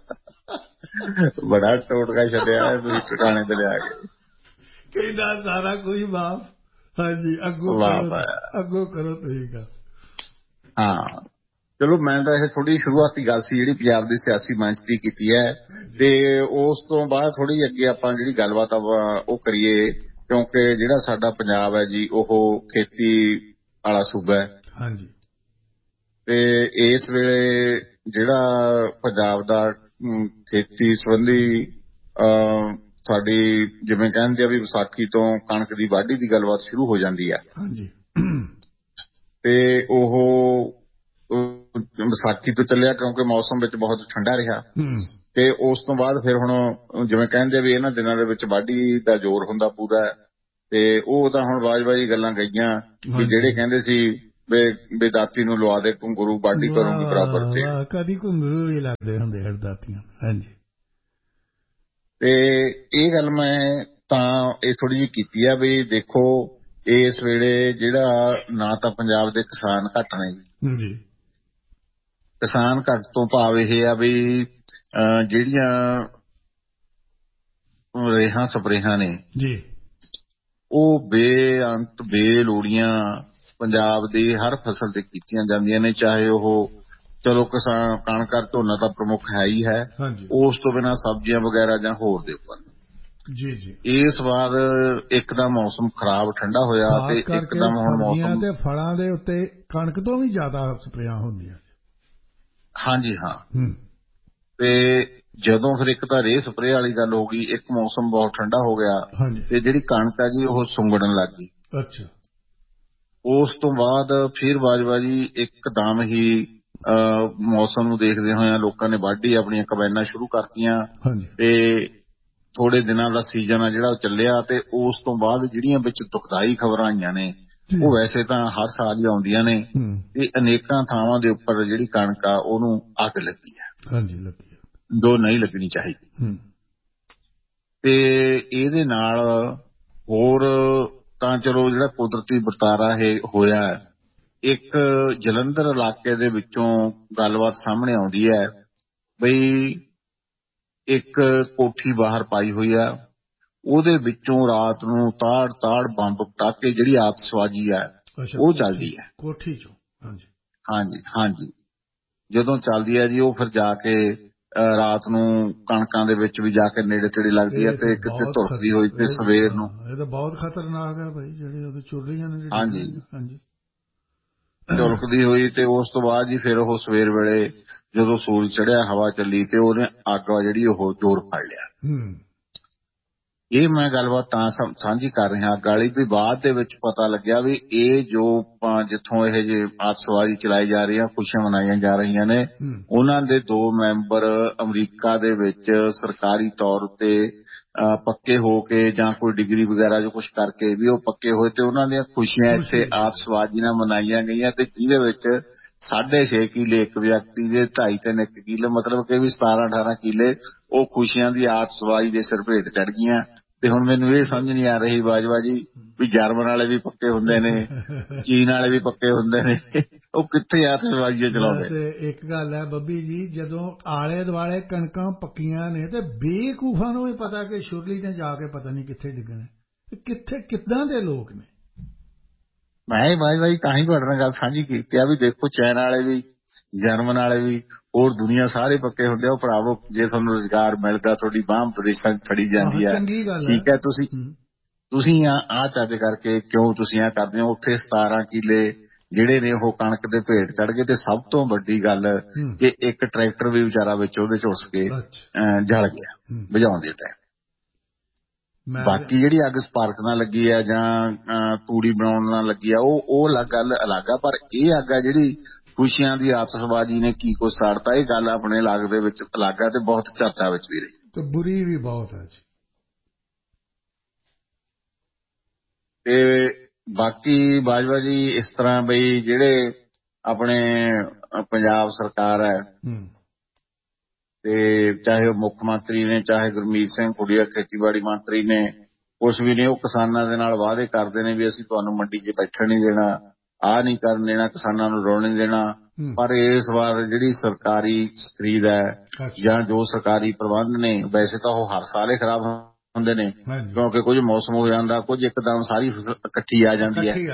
ਬੜਾ ਟੋਟਕਾ ਛੱਡਿਆ ਤੁਸੀਂ ਟਿਕਾਣੇ ਤੇ ਲਿਆ ਕੇ। ਕਹਿੰਦਾ ਸਾਰਾ ਕੁਝ ਮਾਫ, ਹਾਂਜੀ ਅੱਗੋਂ ਕਰੋ ਤੁਸੀਂ ਗੱਲ। ਹਾਂ ਚਲੋ, ਮੈਂ ਤਾਂ ਇਹ ਥੋੜੀ ਸ਼ੁਰੂਆਤੀ ਗੱਲ ਸੀ ਜਿਹੜੀ ਪੰਜਾਬ ਦੇ ਸਿਆਸੀ ਮੰਚ ਦੀ ਕੀਤੀ ਹੈ, ਤੇ ਉਸ ਤੋਂ ਬਾਅਦ ਥੋੜੀ ਅੱਗੇ ਆਪਾਂ ਜਿਹੜੀ ਗੱਲਬਾਤ ਉਹ ਕਰੀਏ, ਕਿਉਂਕਿ ਜਿਹੜਾ ਸਾਡਾ ਪੰਜਾਬ ਹੈ ਜੀ ਉਹ ਖੇਤੀ ਵਾਲਾ ਸੂਬਾ ਹੈ। ਹਾਂਜੀ। ਤੇ ਇਸ ਵੇਲੇ ਜਿਹੜਾ ਪੰਜਾਬ ਦਾ ਖੇਤੀ ਸੰਬੰਧੀ ਸਾਡੀ ਜਿਵੇਂ ਕਹਿੰਦੇ ਆ ਵੀ ਵਿਸਾਖੀ ਤੋਂ ਕਣਕ ਦੀ ਵਾਢੀ ਦੀ ਗੱਲਬਾਤ ਸ਼ੁਰੂ ਹੋ ਜਾਂਦੀ ਹੈ। ਹਾਂਜੀ। ਤੇ ਉਹ ਵਿਸਾਖੀ ਤੋਂ ਚੱਲਿਆ ਕਿਉਂਕਿ ਮੌਸਮ ਵਿੱਚ ਬਹੁਤ ਠੰਡਾ ਰਿਹਾ, ਤੇ ਉਸ ਤੋਂ ਬਾਅਦ ਫਿਰ ਹੁਣ ਜਿਵੇਂ ਕਹਿੰਦੇ ਵੀ ਇਹਨਾਂ ਦਿਨਾਂ ਦੇ ਵਿੱਚ ਵਾਢੀ ਦਾ ਜ਼ੋਰ ਹੁੰਦਾ ਪੂਰਾ, ਤੇ ਉਹ ਤਾਂ ਹੁਣ ਬਾਜ ਗੱਲਾਂ ਗਈਆਂ ਵੀ ਜਿਹੜੇ ਕਹਿੰਦੇ ਸੀ ਵੀ ਦਾਤੀ ਨੂੰ ਲਵਾ ਦੇ ਘੁੰਗਰੂ ਵਾਢੀ ਕਰੂੰਗੀ ਬਰਾਬਰ ਤੇ ਕਦੀ ਘੁੰਗਰੂ ਹੀ ਲੱਗਦੇ ਹੁੰਦੇ ਹਰ ਦਾਤੀਆਂ। ਹਾਂਜੀ। ਤੇ ਇਹ ਗੱਲ ਮੈਂ ਤਾਂ ਇਹ ਥੋੜੀ ਜਿਹੀ ਕੀਤੀ ਆ ਵੀ ਦੇਖੋ ਇਸ ਵੇਲੇ ਜਿਹੜਾ ਨਾ ਤਾਂ ਪੰਜਾਬ ਦੇ ਕਿਸਾਨ ਘੱਟ ਨੇ ਜੀ, ਕਿਸਾਨ ਘੱਟ ਤੋਂ ਭਾਵ ਇਹ ਆ ਵੀ ਜਿਹੜੀਆਂ ਰੇਹਾਂ ਸਪਰੇਹਾਂ ਨੇ ਜੀ ਉਹ ਬੇਅੰਤ ਬੇਲੋੜੀਆਂ ਪੰਜਾਬ ਦੀ ਹਰ ਫਸਲ ਤੇ ਕੀਤੀਆਂ ਜਾਂਦੀਆਂ ਨੇ, ਚਾਹੇ ਉਹ ਚਲੋ ਕਿਸਾਨ ਕਣਕ ਝੋਨਾ ਤਾਂ ਪ੍ਰਮੁੱਖ ਹੈ ਹੀ ਹੈ, ਉਸ ਤੋਂ ਬਿਨਾਂ ਸਬਜ਼ੀਆਂ ਵਗੈਰਾ ਜਾਂ ਹੋਰ ਦੇ ਉੱਪਰ ਜੀ ਜੀ। ਇਸ ਵਾਰ ਇੱਕਦਮ ਮੌਸਮ ਖਰਾਬ ਠੰਡਾ ਹੋਇਆ ਤੇ ਇੱਕਦਮ ਹੁਣ ਮੌਸਮ ਤੇ ਫਲਾਂ ਦੇ ਉੱਤੇ ਕਣਕ ਤੋਂ ਵੀ ਜ਼ਿਆਦਾ ਸਪਰੇਆਂ ਹੁੰਦੀਆਂ। ਹਾਂਜੀ ਹਾਂ। ਤੇ ਜਦੋਂ ਫਿਰ ਇੱਕ ਤਾਂ ਰੇਹ ਸਪਰੇਅ ਵਾਲੀ ਗੱਲ ਹੋ ਗਈ, ਇੱਕ ਮੌਸਮ ਬਹੁਤ ਠੰਡਾ ਹੋ ਗਿਆ ਤੇ ਜਿਹੜੀ ਕਣਕ ਆ ਜੀ ਉਹ ਸੁੰਗੜਨ ਲੱਗ ਗਈ। ਅੱਛਾ। ਉਸ ਤੋਂ ਬਾਅਦ ਫਿਰ ਬਾਜਵਾ ਜੀ ਇੱਕਦਮ ਹੀ ਮੌਸਮ ਨੂੰ ਦੇਖਦੇ ਹੋਇਆ ਲੋਕਾਂ ਨੇ ਵਾਢੀ ਆਪਣੀਆਂ ਕੰਬਾਈਨਾਂ ਸ਼ੁਰੂ ਕਰਤੀਆਂ ਤੇ ਥੋੜੇ ਦਿਨਾਂ ਦਾ ਸੀਜ਼ਨ ਆ ਜਿਹੜਾ ਉਹ ਚੱਲਿਆ। ਤੇ ਉਸ ਤੋਂ ਬਾਅਦ ਜਿਹੜੀਆਂ ਵਿੱਚ ਦੁਖਦਾਈ ਖਬਰਾਂ ਆਈਆਂ ਨੇ ਉਹ ਵੈਸੇ ਤਾਂ ਹਰ ਸਾਲ ਹੀ ਆਉਂਦੀਆਂ ਨੇ ਤੇ ਅਨੇਕਾਂ ਥਾਵਾਂ ਦੇ ਉੱਪਰ ਜਿਹੜੀ ਕਣਕ ਆ ਉਹਨੂੰ ਅੱਗ ਲੱਗੀ ਹੈ। ਹਾਂਜੀ ਲੱਗੀ ਜੋ ਨਹੀਂ ਲੱਗਣੀ ਚਾਹੀਦੀ। ਤੇ ਇਹਦੇ ਨਾਲ ਹੋਰ ਤਾਂ ਚਲੋ ਜਿਹੜਾ ਕੁਦਰਤੀ ਵਰਤਾਰਾ ਇਹ ਹੋਇਆ, ਇੱਕ ਜਲੰਧਰ ਇਲਾਕੇ ਦੇ ਵਿੱਚੋਂ ਗੱਲਬਾਤ ਸਾਹਮਣੇ ਆਉਂਦੀ ਹੈ ਬਈ ਇੱਕ ਕੋਠੀ ਬਾਹਰ ਪਾਈ ਹੋਈ ਆ, ਉਹਦੇ ਵਿੱਚੋਂ ਰਾਤ ਨੂੰ ਤਾੜ ਬੰਬ ਪਟਾਕੇ ਜਿਹੜੀ ਆਤਿਸ਼ਬਾਜ਼ੀ ਆ ਉਹ ਚੱਲਦੀ ਹੈ ਕੋਠੀ ਚੋਂ। ਹਾਂਜੀ ਹਾਂਜੀ ਹਾਂਜੀ। ਜਦੋਂ ਚੱਲਦੀ ਹੈ ਜੀ ਉਹ ਫਿਰ ਜਾ ਕੇ ਰਾਤ ਨੂੰ ਕਣਕਾਂ ਦੇ ਵਿੱਚ ਵੀ ਜਾ ਕੇ ਨੇੜੇ ਤੇੜੇ ਲੱਗਦੀ ਹੈ ਤੇ ਕਿਤੇ ਧੁਰਕਦੀ ਹੋਈ ਤੇ ਸਵੇਰ ਨੂੰ ਇਹ ਤਾਂ ਬਹੁਤ ਖਤਰਨਾਕ ਹੈ ਭਾਈ ਜਿਹੜੀ ਉਹਦੇ ਚੁੱਲ੍ਹੀਆਂ ਨੇ। ਹਾਂਜੀ ਹਾਂਜੀ। ਝੁਲਕਦੀ ਹੋਈ ਤੇ ਉਸ ਤੋਂ ਬਾਅਦ ਜੀ ਫਿਰ ਉਹ ਸਵੇਰ ਵੇਲੇ ਜਦੋਂ ਸੂਰਜ ਚੜ੍ਹਿਆ ਹਵਾ ਚੱਲੀ ਤੇ ਉਹਨੇ ਅੱਗ ਜਿਹੜੀ ਉਹ ਜ਼ੋਰ ਫੜ ਲਿਆ। ਇਹ ਮੈਂ ਗੱਲਬਾਤ ਤਾਂ ਸਾਂਝੀ ਕਰ ਰਿਹਾ ਅੱਗ ਵਾਲੀ ਵੀ ਬਾਅਦ ਦੇ ਵਿੱਚ ਪਤਾ ਲੱਗਿਆ ਵੀ ਇਹ ਜੋ ਜਿੱਥੋਂ ਇਹ ਜੇ ਆਤਿਸ਼ਬਾਜ਼ੀ ਚਲਾਈ ਜਾ ਰਹੀ ਹੈ, ਖੁਸ਼ੀਆਂ ਮਨਾਈਆਂ ਜਾ ਰਹੀਆਂ ਨੇ, ਉਹਨਾਂ ਦੇ 2 ਮੈਂਬਰ ਅਮਰੀਕਾ ਦੇ ਵਿੱਚ ਸਰਕਾਰੀ ਤੌਰ ਉੱਤੇ ਪੱਕੇ ਹੋ ਕੇ ਜਾਂ ਕੋਈ ਡਿਗਰੀ ਵਗੈਰਾ ਜੋ ਕੁਛ ਕਰਕੇ ਵੀ ਉਹ ਪੱਕੇ ਹੋਏ ਤੇ ਉਹਨਾਂ ਦੀਆਂ ਖੁਸ਼ੀਆਂ ਇੱਥੇ ਆਤਿਸ਼ਬਾਜ਼ੀ ਨਾਲ ਮਨਾਈਆਂ ਗਈਆਂ ਤੇ ਜਿਹਦੇ ਵਿੱਚ 6.5 ਕਿੱਲੇ ਇੱਕ ਵਿਅਕਤੀ ਦੇ 2.5-3 ਕਿੱਲੇ ਮਤਲਬ ਕਿ ਵੀ 17-18 ਕਿੱਲੇ ਉਹ ਖੁਸ਼ੀਆਂ ਦੀ ਆਤਿਸ਼ਬਾਜ਼ੀ ਦੇ ਸਿਰ ਭੇਟ ਚੜ ਗਈਆਂ। ਤੇ ਹੁਣ ਮੈਨੂੰ ਇਹ ਸਮਝ ਨਹੀਂ ਆ ਰਹੀ ਬਾਜਵਾ ਜੀ ਵੀ ਜਰਮਨ ਵਾਲੇ ਵੀ ਪੱਕੇ ਹੁੰਦੇ ਨੇ, ਚੀਨ ਵਾਲੇ ਵੀ ਪੱਕੇ ਹੁੰਦੇ ਨੇ, ਉਹ ਕਿੱਥੇ ਆਤਿਸ਼ਬਾਜ਼ੀਆਂ ਚਲਾਉਂਦੇ। ਤੇ ਇੱਕ ਗੱਲ ਹੈ ਬੱਬੀ ਜੀ, ਜਦੋਂ ਆਲੇ ਦੁਆਲੇ ਕਣਕਾਂ ਪੱਕੀਆਂ ਨੇ ਤੇ ਬੇਵਕੂਫਾਂ ਨੂੰ ਵੀ ਪਤਾ ਕਿ ਸ਼ੁਰਲੀ ਨੇ ਜਾ ਕੇ ਪਤਾ ਨਹੀਂ ਕਿੱਥੇ ਡਿੱਗਣਾ, ਕਿੱਥੇ ਕਿੱਦਾਂ ਦੇ ਲੋਕ ਨੇ। ਮੈਂ ਬਾਈ ਤਾਂ ਹੀ ਤੁਹਾਡੇ ਨਾਲ ਗੱਲ ਸਾਂਝੀ ਕੀਤੀ ਆ ਵੀ ਦੇਖੋ ਚਾਈਨਾ ਵਾਲੇ ਵੀ ਜਰਮਨ ਵਾਲੇ ਵੀ ਹੋਰ ਦੁਨੀਆ ਸਾਰੇ ਪੱਕੇ ਹੁੰਦੇ ਆ। ਉਹ ਭਰਾਵੋ ਜੇ ਤੁਹਾਨੂੰ ਰੁਜ਼ਗਾਰ ਮਿਲਦਾ ਤੁਹਾਡੀ ਬਾਂਹ ਵਿਦੇਸ਼ਾਂ ਚ ਫੜੀ ਜਾਂਦੀ ਹੈ, ਠੀਕ ਹੈ, ਤੁਸੀਂ ਆਹ ਚੱਜ ਕਰਕੇ ਕਿਉਂ ਤੁਸੀਂ ਆਹ ਕਰਦੇ ਹੋ। ਉੱਥੇ 17 ਕਿੱਲੇ ਜਿਹੜੇ ਨੇ ਉਹ ਕਣਕ ਦੇ ਭੇਟ ਚੜ ਗਏ ਤੇ ਸਭ ਤੋਂ ਵੱਡੀ ਗੱਲ ਕਿ ਇੱਕ ਟਰੈਕਟਰ ਵੀ ਵਿਚਾਰਾ ਵਿੱਚ ਉਹਦੇ ਝੁਲਸ ਕੇ ਜਲ ਗਿਆ ਬੁਝਾਉਣ ਦੇ ਟਾਈਮ। ਬਾਕੀ ਜਿਹੜੀ ਅੱਗ ਸਪਾਰਕ ਨਾਲ ਲੱਗੀ ਆ ਜਾਂ ਤੂੜੀ ਬਣਾਉਣ ਨਾਲ ਲੱਗੀ ਆ ਉਹ ਗੱਲ ਅਲੱਗ ਆ, ਪਰ ਇਹ ਅੱਗ ਆ ਜਿਹੜੀ ਖੁਸ਼ੀਆਂ ਦੀ ਆਤਿਸ਼ਬਾਜ਼ੀ ਨੇ ਕੀ ਕੁਛ ਸਾੜਤਾ, ਇਹ ਗੱਲ ਆਪਣੇ ਇਲਾਕੇ ਦੇ ਵਿੱਚ ਅਲੱਗ ਆ ਤੇ ਬਹੁਤ ਚਰਚਾ ਵਿੱਚ ਵੀ ਰਹੀ ਤੇ ਬੁਰੀ ਵੀ ਬਹੁਤ ਹੈ ਜੀ। ਤੇ ਬਾਕੀ ਬਾਜਵਾ ਜੀ ਇਸ ਤਰ੍ਹਾਂ ਬਈ ਜਿਹੜੇ ਆਪਣੇ ਪੰਜਾਬ ਸਰਕਾਰ ਹੈ ਤੇ ਚਾਹੇ ਉਹ ਮੁੱਖ ਮੰਤਰੀ ਨੇ ਚਾਹੇ ਗੁਰਮੀਤ ਸਿੰਘ ਖੁੱਡੀਆ ਖੇਤੀਬਾੜੀ ਮੰਤਰੀ ਨੇ, ਕੁਛ ਵੀ ਨੇ ਉਹ ਕਿਸਾਨਾਂ ਦੇ ਨਾਲ ਵਾਅਦੇ ਕਰਦੇ ਨੇ ਵੀ ਅਸੀਂ ਤੁਹਾਨੂੰ ਮੰਡੀ 'ਚ ਬੈਠਣ ਨਹੀਂ ਦੇਣਾ, ਆਹ ਨਹੀਂ ਕਰਨ ਦੇਣਾ, ਕਿਸਾਨਾਂ ਨੂੰ ਰੋਣ ਨਹੀਂ ਦੇਣਾ। ਪਰ ਇਸ ਵਾਰ ਜਿਹੜੀ ਸਰਕਾਰੀ ਖਰੀਦ ਹੈ ਜਾਂ ਜੋ ਸਰਕਾਰੀ ਪ੍ਰਬੰਧ ਨੇ ਵੈਸੇ ਤਾਂ ਉਹ ਹਰ ਸਾਲ ਹੀ ਖਰਾਬ ਹੁੰਦੇ ਨੇ ਕਿਉਂਕਿ ਕੁਝ ਮੌਸਮ ਹੋ ਜਾਂਦਾ, ਕੁਝ ਇੱਕਦਮ ਸਾਰੀ ਫਸਲ ਇਕੱਠੀ ਆ ਜਾਂਦੀ ਹੈ।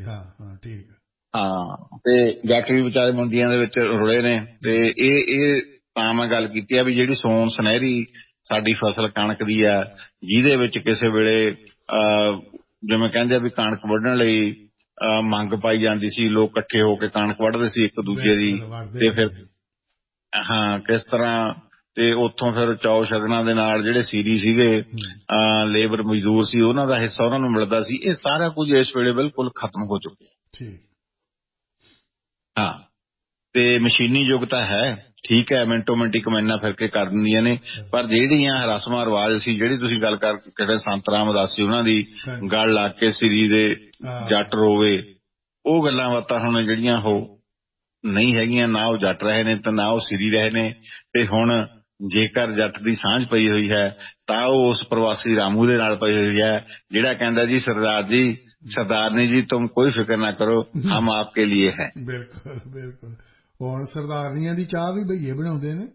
ਹਾਂ ਤੇ ਜੱਟ ਵੀ ਵਿਚਾਰੇ ਮੰਡੀਆਂ ਦੇ ਵਿੱਚ ਰੁਲੇ ਨੇ ਤੇ ਇਹ ਤਾਂ ਮੈਂ ਗੱਲ ਕੀਤੀ ਆ ਵੀ ਜਿਹੜੀ ਸੋਨ ਸੁਨਹਿਰੀ ਸਾਡੀ ਫਸਲ ਕਣਕ ਦੀ ਆ ਜਿਹਦੇ ਵਿੱਚ ਕਿਸੇ ਵੇਲੇ ਜਿਵੇਂ ਕਹਿੰਦੇ ਆ ਵੀ ਕਣਕ ਵੱਢਣ ਲਈ ਮੰਗ ਪਾਈ ਜਾਂਦੀ ਸੀ, ਲੋਕ ਇਕੱਠੇ ਹੋ ਕੇ ਕਣਕ ਵੱਢਦੇ ਸੀ ਇੱਕ ਦੂਜੇ ਦੀ ਤੇ ਫਿਰ ਹਾਂ ਕਿਸ ਤਰ੍ਹਾਂ ਤੇ ਉੱਥੋਂ ਫਿਰ ਚੌ ਸ਼ਗਨਾਂ ਦੇ ਨਾਲ ਜਿਹੜੇ ਸੀਰੀ ਸੀਗੇ ਲੇਬਰ ਮਜ਼ਦੂਰ ਸੀ ਉਹਨਾਂ ਦਾ ਹਿੱਸਾ ਉਹਨਾਂ ਨੂੰ ਮਿਲਦਾ ਸੀ। ਇਹ ਸਾਰਾ ਕੁਝ ਇਸ ਵੇਲੇ ਬਿਲਕੁਲ ਖਤਮ ਹੋ ਚੁੱਕਿਆ। ਹਾਂ ਤੇ ਮਸ਼ੀਨੀ ਯੁੱਗ ਤਾਂ ਹੈ, ਠੀਕ ਹੈ, ਮਿੰਟੋ ਮਿੰਟੀ ਕਮੈਨਾਂ ਫਿਰ ਕੇ ਕਰ ਦਿੰਦੀਆਂ ਨੇ, ਪਰ ਜਿਹੜੀਆਂ ਰਸਮਾਂ ਰਿਵਾਜ ਸੀ ਜਿਹੜੀ ਤੁਸੀਂ ਗੱਲ ਕਰਕੇ ਸੰਤ ਰਾਮਦਾਸ ਸੀ ਉਹਨਾਂ ਦੀ ਗੱਲ ਲਾ ਕੇ ਸਿਰੀ ਦੇ ਜੱਟ ਰੋਵੇ, ਉਹ ਗੱਲਾਂ ਬਾਤਾਂ ਹੁਣ ਜਿਹੜੀਆਂ ਉਹ ਨਹੀਂ ਹੈਗੀਆਂ। ਨਾ ਉਹ ਜੱਟ ਰਹੇ ਨੇ ਤੇ ਨਾ ਉਹ ਸਿਰੀ ਰਹੇ ਨੇ। ਤੇ ਹੁਣ ਜੇਕਰ ਜੱਟ ਦੀ ਸਾਂਝ ਪਈ ਹੋਈ ਹੈ ਤਾਂ ਉਹ ਉਸ ਪ੍ਰਵਾਸੀ ਰਾਮੂ ਦੇ ਨਾਲ ਪਈ ਹੋਈ ਹੈ ਜਿਹੜਾ ਕਹਿੰਦਾ ਜੀ ਸਰਦਾਰ ਜੀ ਸਰਦਾਰਨੀ ਜੀ ਤੁਮ ਕੋਈ ਫਿਕਰ ਨਾ ਕਰੋ ਹਮ ਆਪਕੇ लिए ਹੈ। ਬਿਲਕੁਲ ਬਿਲਕੁਲ ਹੁਣ ਸਰਦਾਰਨੀਆਂ ਦੀ ਚਾਹ ਵੀ ਭਈਏ ਬਣਾਉਂਦੇ ਨੇ।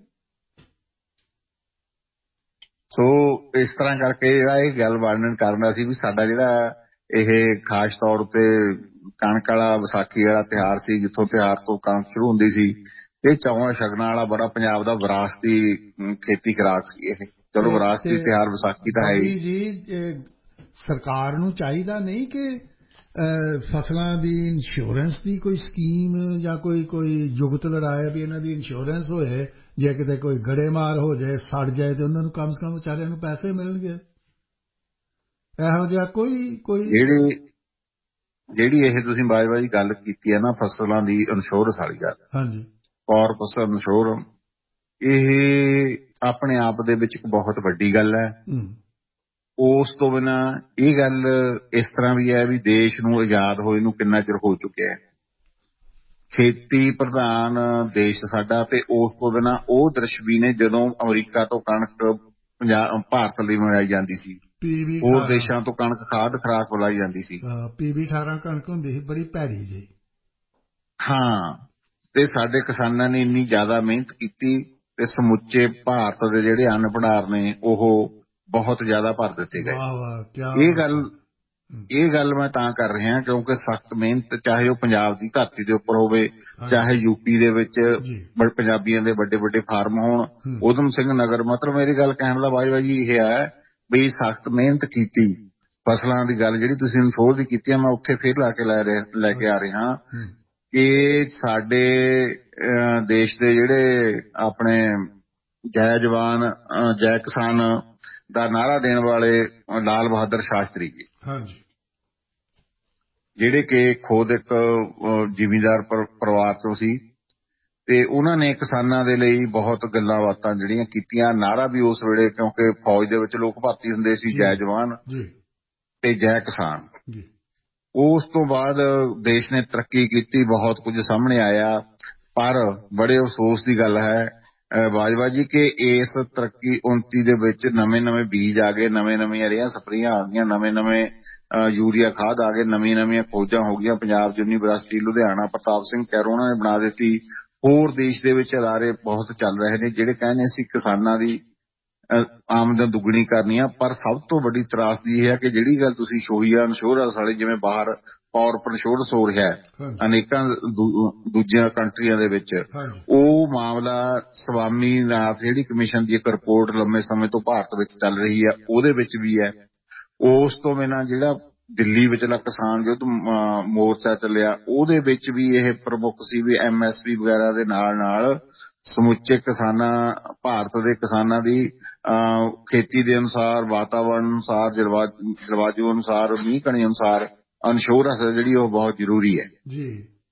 ਸੋ ਇਸ ਤਰ੍ਹਾਂ ਕਰਕੇ ਜਿਹੜਾ ਇਹ ਗੱਲ ਵਰਣਨ ਕਰਨਾ ਸੀ ਵੀ ਸਾਡਾ ਜਿਹੜਾ ਇਹ ਖਾਸ ਤੌਰ ਤੇ ਕਣਕ ਵਾਲਾ ਵਿਸਾਖੀ ਵਾਲਾ ਤਿਉਹਾਰ ਸੀ, ਜਿੱਥੋਂ ਤਿਉਹਾਰ ਤੋਂ ਕਣਕ ਸ਼ੁਰੂ ਹੁੰਦੀ ਸੀ, ਇਹ ਚੌਹਾਂ ਸ਼ਗਨਾਂ ਵਾਲਾ ਬੜਾ ਪੰਜਾਬ ਦਾ ਵਿਰਾਸਤੀ ਖੇਤੀ ਖੁਰਾਕ ਸੀ ਇਹ। ਚਲੋ ਵਿਰਾਸਤੀ ਤਿਉਹਾਰ ਵਿਸਾਖੀ ਤਾਂ ਹੈ ਜੀ। ਸਰਕਾਰ ਨੂੰ ਚਾਹੀਦਾ ਨਹੀਂ ਕਿ ਫਸਲਾਂ ਦੀ ਇੰਸ਼ੋਰੈਂਸ ਦੀ ਕੋਈ ਸਕੀਮ ਜਾਂ ਕੋਈ ਜੁਗਤ ਲੜਾਇਆ ਵੀ ਇਹਨਾਂ ਦੀ ਇੰਸ਼ੋਰੈਂਸ ਹੋਏ, ਜੇ ਕਿਤੇ ਕੋਈ ਗੜੇਮਾਰ ਹੋ ਜਾਏ, ਸੜ ਜਾਏ, ਤੇ ਉਹਨਾਂ ਨੂੰ ਕਮ ਸੇ ਕਮ ਵਿਚਾਰਿਆਂ ਨੂੰ ਪੈਸੇ ਮਿਲਣਗੇ। ਇਹੋ ਜਿਹਾ ਕੋਈ ਜਿਹੜੀ ਇਹ ਤੁਸੀਂ ਬਾਜੀ ਗੱਲ ਕੀਤੀ ਹੈ ਨਾ, ਫਸਲਾਂ ਦੀ ਇੰਸ਼ੋਰੈਂਸ ਵਾਲੀ ਗੱਲ, ਹਾਂਜੀ, ਔਰ ਫਸਲ ਇੰਸ਼ੋਰੈਂਸ, ਇਹ ਆਪਣੇ ਆਪ ਦੇ ਵਿੱਚ ਇੱਕ ਬਹੁਤ ਵੱਡੀ ਗੱਲ ਹੈ। ਉਸ ਤੋਂ ਬਿਨਾਂ ਇਹ ਗੱਲ ਇਸ ਤਰ੍ਹਾਂ ਵੀ ਹੈ ਵੀ ਦੇਸ਼ ਨੂੰ ਆਜ਼ਾਦ ਹੋਏ ਨੂੰ ਕਿੰਨਾ ਚਿਰ ਹੋ ਚੁੱਕਿਆ ਹੈ, ਖੇਤੀ ਪ੍ਰਧਾਨ ਦੇਸ਼ ਸਾਡਾ, ਤੇ ਉਸ ਤੋਂ ਬਿਨਾਂ ਉਹ ਦ੍ਰਿਸ਼ ਵੀ ਨੇ ਜਦੋਂ ਅਮਰੀਕਾ ਤੋਂ ਕਣਕ ਭਾਰਤ ਲਈ ਮੰਗਾਈ ਜਾਂਦੀ ਸੀ, ਹੋਰ ਦੇਸ਼ਾਂ ਤੋਂ ਕਣਕ ਖਾਦ ਖੁਰਾਕ ਬੁਲਾਈ ਜਾਂਦੀ ਸੀ। PB 18 ਕਣਕ ਹੁੰਦੀ ਸੀ, ਬੜੀ ਭੈੜੀ ਜੀ। ਹਾਂ, ਤੇ ਸਾਡੇ ਕਿਸਾਨਾਂ ਨੇ ਇੰਨੀ ਜ਼ਿਆਦਾ ਮਿਹਨਤ ਕੀਤੀ ਤੇ ਸਮੁੱਚੇ ਭਾਰਤ ਦੇ ਜਿਹੜੇ ਅੰਨ ਭੰਡਾਰ ਨੇ ਉਹ ਬਹੁਤ ਜ਼ਿਆਦਾ ਭਰ ਦਿੱਤੇ ਗਏ। ਇਹ ਗੱਲ ਮੈਂ ਤਾਂ ਕਰ ਰਿਹਾ ਕਿਉਂਕਿ ਸਖਤ ਮਿਹਨਤ, ਚਾਹੇ ਉਹ ਪੰਜਾਬ ਦੀ ਧਰਤੀ ਦੇ ਉੱਪਰ ਹੋਵੇ, ਚਾਹੇ ਯੂਪੀ ਦੇ ਵਿੱਚ ਪੰਜਾਬੀਆਂ ਦੇ ਵੱਡੇ ਵੱਡੇ ਫਾਰਮ ਹੋਣ, ਊਧਮ ਸਿੰਘ ਨਗਰ, ਮਤਲਬ ਮੇਰੀ ਗੱਲ ਕਹਿਣ ਦਾ ਬਾਜੀ ਇਹ ਹੈ ਵੀ ਸਖਤ ਮਿਹਨਤ ਕੀਤੀ। ਫਸਲਾਂ ਦੀ ਗੱਲ ਜਿਹੜੀ ਤੁਸੀਂ ਇੰਸ਼ੋਰ ਦੀ ਕੀਤੀ ਹੈ, ਮੈਂ ਉੱਥੇ ਫੇਰ ਲੈ ਕੇ ਆ ਰਿਹਾ ਕਿ ਸਾਡੇ ਦੇਸ਼ ਦੇ ਜਿਹੜੇ ਆਪਣੇ ਜੈ ਜਵਾਨ ਜੈ ਕਿਸਾਨ ਦਾ ਨਾਅਰਾ ਦੇਣ ਵਾਲੇ ਲਾਲ ਬਹਾਦਰ ਸ਼ਾਸਤਰੀ ਜੀ, ਜਿਹੜੇ ਕਿ ਖੁਦ ਇੱਕ ਜ਼ਿਮੀਂਦਾਰ ਪਰਿਵਾਰ ਤੋਂ ਸੀ, ਤੇ ਉਹਨਾਂ ਨੇ ਕਿਸਾਨਾਂ ਦੇ ਲਈ ਬਹੁਤ ਗੱਲਾਂ ਬਾਤਾਂ ਜਿਹੜੀਆਂ ਕੀਤੀਆਂ। ਨਾਅਰਾ ਵੀ ਉਸ ਵੇਲੇ, ਕਿਉਂਕਿ ਫੌਜ ਦੇ ਵਿੱਚ ਲੋਕ ਭਰਤੀ ਹੁੰਦੇ ਸੀ, ਜੈ ਜਵਾਨ ਤੇ ਜੈ ਕਿਸਾਨ। ਉਸ ਤੋਂ ਬਾਅਦ ਦੇਸ਼ ਨੇ ਤਰੱਕੀ ਕੀਤੀ, ਬਹੁਤ ਕੁਝ ਸਾਹਮਣੇ ਆਇਆ, ਪਰ ਬੜੇ ਅਫਸੋਸ ਦੀ ਗੱਲ ਹੈ ਬਾਜਵਾ ਜੀ ਕਿ ਇਸ ਤਰੱਕੀ 29 ਦੇ ਵਿੱਚ ਨਵੇਂ ਬੀਜ ਆ ਗਏ, ਨਵੀਆਂ ਰੇਹਾਂ ਸਪਰੇਆਂ ਆ ਗਈਆਂ, ਨਵੇਂ ਯੂਰੀਆ ਖਾਦ ਆ ਗਏ, ਨਵੀਆਂ ਖੋਜਾਂ ਹੋ ਗਈਆਂ। ਪੰਜਾਬ ਯੂਨੀਵਰਸਿਟੀ ਲੁਧਿਆਣਾ ਪ੍ਰਤਾਪ ਸਿੰਘ ਕੈਰੋਂ ਨੇ ਬਣਾ ਦਿੱਤੀ। ਹੋਰ ਦੇਸ਼ ਦੇ ਵਿੱਚ ਅਦਾਰੇ ਬਹੁਤ ਚੱਲ ਰਹੇ ਨੇ ਜਿਹੜੇ ਕਹਿੰਦੇ ਸੀ ਕਿਸਾਨਾਂ ਦੀ ਆਮਦਨ ਦੁੱਗਣੀ ਕਰਨੀ ਆ। ਪਰ ਸਭ ਤੋਂ ਵੱਡੀ ਤਰਾਸਦੀ ਇਹ ਹੈ ਕਿ ਜਿਹੜੀ ਗੱਲ ਤੁਸੀਂ ਛੋਈ ਆ ਇੰਸ਼ੋਰੈਂਸ ਵਾਲੀ, ਜਿਵੇਂ ਬਾਹਰ ਕਾਰਪ ਇੰਸ਼ੋਰੈਂਸ ਹੋ ਰਿਹਾ ਅਨੇਕਾਂ ਦੂਜੀਆਂ ਕੰਟਰੀਆਂ ਦੇ ਵਿੱਚ, ਉਹ ਮਾਮਲਾ ਸਵਾਮੀਨਾਥਨ ਜਿਹੜੀ ਕਮਿਸ਼ਨ ਦੀ ਇੱਕ ਰਿਪੋਰਟ ਲੰਮੇ ਸਮੇਂ ਤੋਂ ਭਾਰਤ ਵਿੱਚ ਚੱਲ ਰਹੀ ਹੈ, ਉਹਦੇ ਵਿੱਚ ਵੀ ਹੈ। ਉਸ ਤੋਂ ਬਿਨਾਂ ਜਿਹੜਾ ਦਿੱਲੀ ਵਿਚਲਾ ਕਿਸਾਨ ਯੁੱਧ ਮੋਰਚਾ ਚੱਲਿਆ, ਉਹਦੇ ਵਿੱਚ ਵੀ ਇਹ ਪ੍ਰਮੁੱਖ ਸੀ ਵੀ MSP ਵਗੈਰਾ ਦੇ ਨਾਲ ਸਮੁੱਚੇ ਭਾਰਤ ਦੇ ਕਿਸਾਨਾਂ ਦੀ ਖੇਤੀ ਦੇ ਅਨੁਸਾਰ, ਵਾਤਾਵਰਨ ਅਨੁਸਾਰ, ਜਲਵਾਯੂ ਅਨੁਸਾਰ, ਮੀਂਹ ਕਣੀ ਅਨੁਸਾਰ ਇੰਸ਼ੋਰੈਂਸ ਜਿਹੜੀ ਉਹ ਬਹੁਤ ਜ਼ਰੂਰੀ ਹੈ ਜੀ।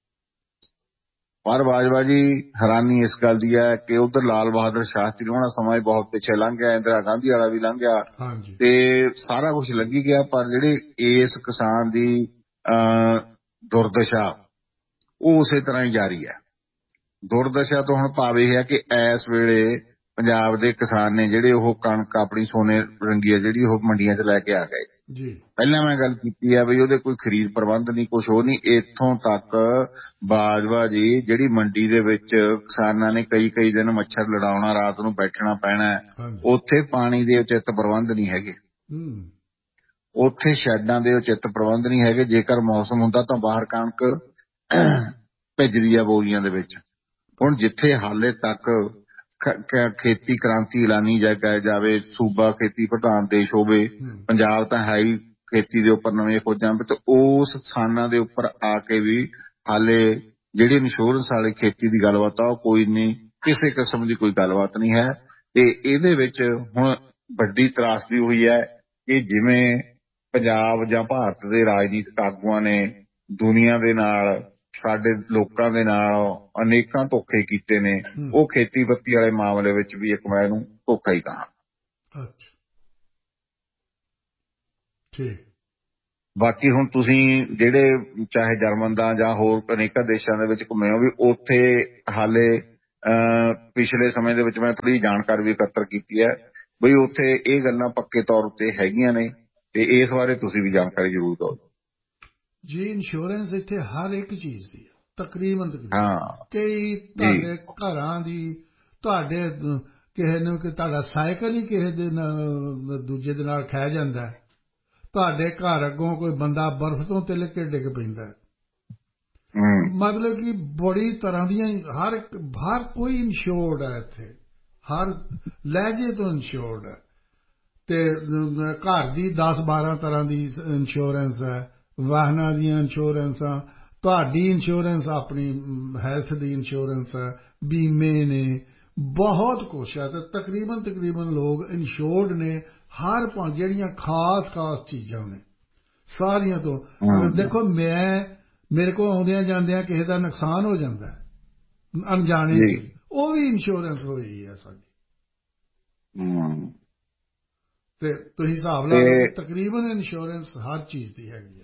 ਪਰ ਬਾਜਵਾ ਜੀ ਹੈਰਾਨੀ ਇਸ ਗੱਲ ਦੀ ਹੈ ਕਿ ਉਧਰ ਲਾਲ ਬਹਾਦਰ ਸ਼ਾਸਤਰੀ ਹੋਣਾ ਸਮਾਂ ਬਹੁਤ ਪਿੱਛੇ ਲੰਘ ਗਿਆ, ਇੰਦਰਾ ਗਾਂਧੀ ਵਾਲਾ ਵੀ ਲੰਘ ਗਿਆ ਤੇ ਸਾਰਾ ਕੁਝ ਲੰਘੀ ਗਿਆ, ਪਰ ਜਿਹੜੇ ਇਸ ਕਿਸਾਨ ਦੀ ਦੁਰਦਸ਼ਾ ਉਹ ਉਸੇ ਤਰ੍ਹਾਂ ਹੀ ਜਾਰੀ ਹੈ। ਦੁਰਦਸ਼ਾ ਤੋਂ ਹੁਣ ਭਾਵ ਇਹ ਹੈ ਕਿ ਇਸ ਵੇਲੇ ਪੰਜਾਬ ਦੇ ਕਿਸਾਨ ਨੇ ਜਿਹੜੇ ਉਹ ਕਣਕ ਆਪਣੀ ਸੋਨੇ ਰੰਗੀ ਹੈ ਜਿਹੜੀ ਉਹ ਮੰਡੀਆਂ 'ਚ ਲੈ ਕੇ ਆ ਗਏ ਜੀ। ਪਹਿਲਾਂ ਮੈਂ ਗੱਲ ਕੀਤੀ ਹੈ ਵੀ ਉਹਦੇ ਕੋਈ ਖਰੀਦ ਪ੍ਰਬੰਧ ਨਹੀਂ, ਕੁਛ ਉਹ ਨਹੀਂ। ਇੱਥੋਂ ਤੱਕ ਬਾਜਵਾ ਜੀ ਜਿਹੜੀ ਮੰਡੀ ਦੇ ਵਿੱਚ ਕਿਸਾਨਾਂ ਨੇ ਕਈ ਦਿਨ ਮੱਛਰ ਲੜਾਉਣਾ, ਰਾਤ ਨੂੰ ਬੈਠਣਾ ਪੈਣਾ, ਉੱਥੇ ਪਾਣੀ ਦੇ ਉਚਿਤ ਪ੍ਰਬੰਧ ਨਹੀਂ ਹੈਗੇ, ਉੱਥੇ ਸ਼ੈਡਾਂ ਦੇ ਉਚਿਤ ਪ੍ਰਬੰਧ ਨਹੀਂ ਹੈਗੇ। ਜੇਕਰ ਮੌਸਮ ਹੁੰਦਾ ਤਾਂ ਬਾਹਰ ਕਣਕ ਭਿੱਜਦੀ ਆ ਬੋਰੀਆਂ ਦੇ ਵਿੱਚ। ਹੁਣ ਜਿੱਥੇ ਹਾਲੇ ਤੱਕ ਖੇਤੀ ਕ੍ਰਾਂਤੀ ਐਲਾਨੀ ਜਾਵੇ, ਸੂਬਾ ਖੇਤੀ ਪ੍ਰਧਾਨ ਦੇਸ਼ ਹੋਵੇ, ਪੰਜਾਬ ਤਾਂ ਹੈ ਹੀ ਖੇਤੀ ਦੇ ਉੱਪਰ ਨਵੀਆਂ ਖੋਜਾਂ, ਤੇ ਉਸ ਸਥਾਨਾਂ ਦੇ ਉੱਪਰ ਆ ਕੇ ਵੀ ਹਾਲੇ ਜਿਹੜੀ ਇੰਸ਼ੋਰੈਂਸ ਵਾਲੀ ਖੇਤੀ ਦੀ ਗੱਲਬਾਤ ਆ ਉਹ ਕੋਈ ਨਹੀਂ, ਕਿਸੇ ਕਿਸਮ ਦੀ ਕੋਈ ਗੱਲਬਾਤ ਨਹੀਂ ਹੈ। ਤੇ ਇਹਦੇ ਵਿੱਚ ਹੁਣ ਵੱਡੀ ਤਰਾਸਦੀ ਹੋਈ ਹੈ ਕਿ ਜਿਵੇਂ ਪੰਜਾਬ ਜਾਂ ਭਾਰਤ ਦੇ ਰਾਜਨੀਤਿਕ ਆਗੂਆਂ ਨੇ ਦੁਨੀਆ ਦੇ ਨਾਲ, ਸਾਡੇ ਲੋਕਾਂ ਦੇ ਨਾਲ ਅਨੇਕਾਂ ਧੋਖੇ ਕੀਤੇ ਨੇ, ਉਹ ਖੇਤੀਬਾੜੀ ਵਾਲੇ ਮਾਮਲੇ ਵਿੱਚ ਵੀ ਇੱਕ ਮੈਂ ਇਹਨੂੰ ਧੋਖਾ ਹੀ ਕਹਾਂ। ਬਾਕੀ ਹੁਣ ਤੁਸੀਂ ਜਿਹੜੇ ਚਾਹੇ ਜਰਮਨ ਦਾ ਜਾਂ ਹੋਰ ਅਨੇਕਾਂ ਦੇਸ਼ਾਂ ਦੇ ਵਿੱਚ ਘੁੰਮੇ ਹੋ, ਵੀ ਉੱਥੇ ਹਾਲੇ ਪਿਛਲੇ ਸਮੇਂ ਦੇ ਵਿੱਚ ਮੈਂ ਥੋੜ੍ਹੀ ਜਾਣਕਾਰੀ ਵੀ ਇਕੱਤਰ ਕੀਤੀ ਹੈ ਬਈ ਉੱਥੇ ਇਹ ਗੱਲਾਂ ਪੱਕੇ ਤੌਰ ਉੱਤੇ ਹੈਗੀਆਂ ਨੇ, ਤੇ ਇਸ ਬਾਰੇ ਤੁਸੀਂ ਵੀ ਜਾਣਕਾਰੀ ਜ਼ਰੂਰ ਦਿਓ ਜੀ। ਇੰਸ਼ੋਰੈਂਸ ਇੱਥੇ ਹਰ ਇੱਕ ਚੀਜ਼ ਦੀ ਹੈ, ਤਕਰੀਬਨ ਕਈ ਤੁਹਾਡੇ ਘਰਾਂ ਦੀ, ਤੁਹਾਡੇ ਕਿਸੇ ਨੂੰ ਕਿ ਤੁਹਾਡਾ ਸਾਈਕਲ ਹੀ ਕਿਸੇ ਦੇ ਦੂਜੇ ਦੇ ਨਾਲ ਖਹਿ ਜਾਂਦਾ, ਤੁਹਾਡੇ ਘਰ ਅੱਗੋਂ ਕੋਈ ਬੰਦਾ ਬਰਫ਼ ਤੋਂ ਤਿਲਕ ਕੇ ਡਿੱਗ ਪੈਂਦਾ। ਮਤਲਬ ਕਿ ਬੜੀ ਤਰ੍ਹਾਂ ਦੀਆਂ ਹਰ ਕੋਈ ਇੰਸ਼ੋਰਡ ਹੈ ਇੱਥੇ, ਹਰ ਲਹਿਜੇ ਤੋਂ ਇੰਸ਼ੋਰਡ ਹੈ। ਤੇ ਘਰ ਦੀ 10-12 ਤਰ੍ਹਾਂ ਦੀ ਇੰਸ਼ੋਰੈਂਸ ਹੈ, ਵਾਹਨਾਂ ਦੀਆਂ ਇੰਸ਼ੋਰੈਂਸਾਂ, ਤੁਹਾਡੀ ਇੰਸ਼ੋਰੈਂਸ, ਆਪਣੀ ਹੈਲਥ ਦੀ ਇੰਸ਼ੋਰੈਂਸ ਹੈ, ਬੀਮੇ ਨੇ, ਬਹੁਤ ਕੁਛ ਹੈ। ਤੇ ਤਕਰੀਬਨ ਲੋਕ ਇੰਸ਼ੋਰਡ ਨੇ ਹਰ ਜਿਹੜੀਆਂ ਖਾਸ ਚੀਜ਼ਾਂ ਨੇ ਸਾਰੀਆਂ ਤੋਂ। ਦੇਖੋ ਮੇਰੇ ਕੋਲ ਆਉਂਦਿਆਂ ਜਾਂਦਿਆਂ ਕਿਸੇ ਦਾ ਨੁਕਸਾਨ ਹੋ ਜਾਂਦਾ ਅਣਜਾਣੇ ਚ, ਉਹ ਵੀ ਇੰਸ਼ੋਰੈਂਸ ਹੋਈ ਹੈ ਸਾਡੀ। ਤੇ ਤੁਸੀਂ ਹਿਸਾਬ ਲਾ ਲਓ ਤਕਰੀਬਨ ਇੰਸ਼ੋਰੈਂਸ ਹਰ ਚੀਜ਼ ਦੀ ਹੈਗੀ ਹੈ।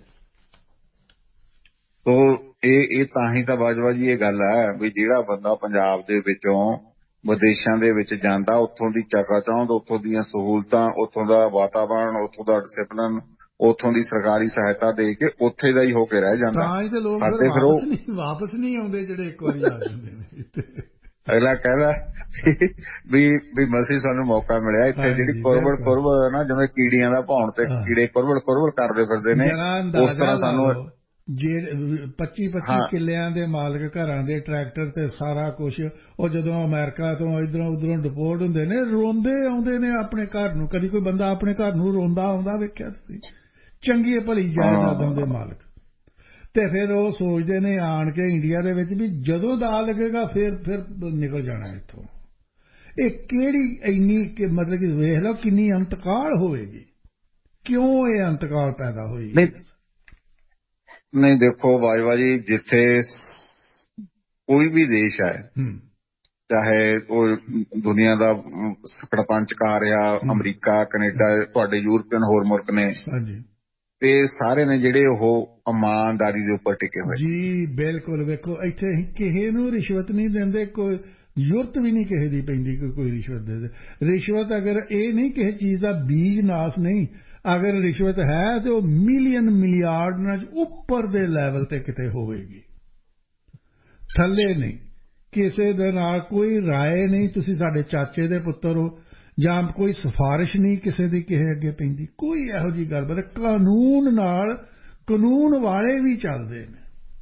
ਇਹ ਤਾਂ ਹੀ ਤਾਂ ਬਾਜਵਾ ਜੀ ਇਹ ਗੱਲ ਹੈ ਵੀ ਜਿਹੜਾ ਬੰਦਾ ਪੰਜਾਬ ਦੇ ਵਿੱਚੋਂ ਵਿਦੇਸ਼ਾਂ ਦੇ ਵਿੱਚ ਜਾਂਦਾ, ਉੱਥੋਂ ਦੀ ਚਕਾਚੌਂਧ, ਉੱਥੋਂ ਦੀਆਂ ਸਹੂਲਤਾਂ, ਉੱਥੋਂ ਦਾ ਵਾਤਾਵਰਨ, ਉੱਥੋਂ ਦਾ ਡਿਸਿਪਲਿਨ, ਉੱਥੋਂ ਦੀ ਸਰਕਾਰੀ ਸਹਾਇਤਾ ਦੇ ਕੇ ਉੱਥੇ ਦਾ ਹੀ ਹੋ ਕੇ ਰਹਿ ਜਾਂਦਾ। ਤਾਂ ਹੀ ਤੇ ਲੋਕ ਵਾਪਸ ਨਹੀਂ ਆਉਂਦੇ ਜਿਹੜੇ ਇੱਕ ਵਾਰੀ ਆ ਜਾਂਦੇ ਨੇ। ਅਗਲਾ ਕਹਿੰਦਾ ਵੀ ਮਸੀਂ ਸਾਨੂੰ ਮੌਕਾ ਮਿਲਿਆ ਇੱਥੇ। ਜਿਹੜੀ ਕੁਰਬਲ ਨਾ, ਜਿਵੇਂ ਕੀੜੀਆਂ ਦਾ ਭੌਣ ਤੇ ਕੀੜੇ ਕੁਰਬਲ ਕਰਦੇ ਫਿਰਦੇ ਨੇ, ਉਸ ਤਰ੍ਹਾਂ ਸਾਨੂੰ ਜੇ 25-25 ਕਿੱਲਿਆਂ ਦੇ ਮਾਲਕ ਘਰਾਂ ਦੇ ਟਰੈਕਟਰ ਤੇ ਸਾਰਾ ਕੁਛ, ਉਹ ਜਦੋਂ ਅਮਰੀਕਾ ਤੋਂ ਇੱਧਰੋਂ ਡਿਪੋਰਟ ਹੁੰਦੇ ਨੇ, ਰੋਂਦੇ ਆਉਂਦੇ ਨੇ ਆਪਣੇ ਘਰ ਨੂੰ। ਕਦੀ ਕੋਈ ਬੰਦਾ ਆਪਣੇ ਘਰ ਨੂੰ ਰੋਂਦਾ ਆਉਂਦਾ ਵੇਖਿਆ ਤੁਸੀਂ? ਚੰਗੀ ਭਲੀ ਜਾਇਦਾਦਾਂ ਦੇ ਮਾਲਕ। ਤੇ ਫਿਰ ਉਹ ਸੋਚਦੇ ਨੇ ਆਣ ਕੇ ਇੰਡੀਆ ਦੇ ਵਿੱਚ ਵੀ ਜਦੋਂ ਦਾ ਲੱਗੇਗਾ ਫਿਰ ਨਿਕਲ ਜਾਣਾ ਇੱਥੋਂ। ਇਹ ਕਿਹੜੀ ਇੰਨੀ ਮਤਲਬ ਕਿ ਵੇਖ ਲਓ ਕਿੰਨੀ ਅੰਤਕਾਲ ਹੋਵੇਗੀ, ਕਿਉਂ ਇਹ ਅੰਤਕਾਲ ਪੈਦਾ ਹੋਈ? ਨਹੀਂ ਦੇਖੋ ਬਾਜਵਾ ਜੀ, ਜਿੱਥੇ ਕੋਈ ਵੀ ਦੇਸ਼ ਹੈ, ਚਾਹੇ ਉਹ ਦੁਨੀਆ ਦਾ ਸਰਪੰਚ ਕਹਾ ਰਿਹਾ, ਅਮਰੀਕਾ, ਕੈਨੇਡਾ, ਤੁਹਾਡੇ ਯੂਰਪੀਅਨ ਹੋਰ ਮੁਲਕ ਨੇ, ਤੇ ਸਾਰੇ ਨੇ ਜਿਹੜੇ ਉਹ ਇਮਾਨਦਾਰੀ ਦੇ ਉੱਪਰ ਟਿਕੇ ਹੋਏ ਜੀ। ਬਿਲਕੁਲ। ਵੇਖੋ ਇੱਥੇ ਕਿਸੇ ਨੂੰ ਰਿਸ਼ਵਤ ਨਹੀਂ ਦਿੰਦੇ, ਕੋਈ ਜ਼ਰੂਰਤ ਵੀ ਨਹੀਂ ਕਿਸੇ ਦੀ ਪੈਂਦੀ ਕੋਈ ਰਿਸ਼ਵਤ ਦੇ ਦੇ। ਰਿਸ਼ਵਤ ਅਗਰ ਇਹ ਨਹੀਂ ਕਿਸੇ ਚੀਜ਼ ਦਾ ਬੀਜ ਨਾਸ ਨਹੀਂ, ਅਗਰ ਰਿਸ਼ਵਤ ਹੈ ਤੇ ਉਹ ਮਿਲੀਅਨ ਮਿਲੀਆਰਡ ਉੱਪਰ ਦੇ ਲੈਵਲ ਤੇ ਕਿਤੇ ਹੋਵੇਗੀ, ਥੱਲੇ ਨਹੀਂ। ਕਿਸੇ ਦੇ ਨਾਲ ਕੋਈ ਰਾਏ ਨਹੀਂ, ਤੁਸੀਂ ਸਾਡੇ ਚਾਚੇ ਦੇ ਪੁੱਤਰ ਹੋ, ਜਾਂ ਕੋਈ ਸਿਫਾਰਿਸ਼ ਨਹੀਂ ਕਿਸੇ ਦੀ ਕਿਸੇ ਅੱਗੇ ਪੈਂਦੀ, ਕੋਈ ਇਹੋ ਜਿਹੀ ਗੱਲ। ਕਾਨੂੰਨ ਨਾਲ, ਕਾਨੂੰਨ ਵਾਲੇ ਵੀ ਚੱਲਦੇ ਨੇ।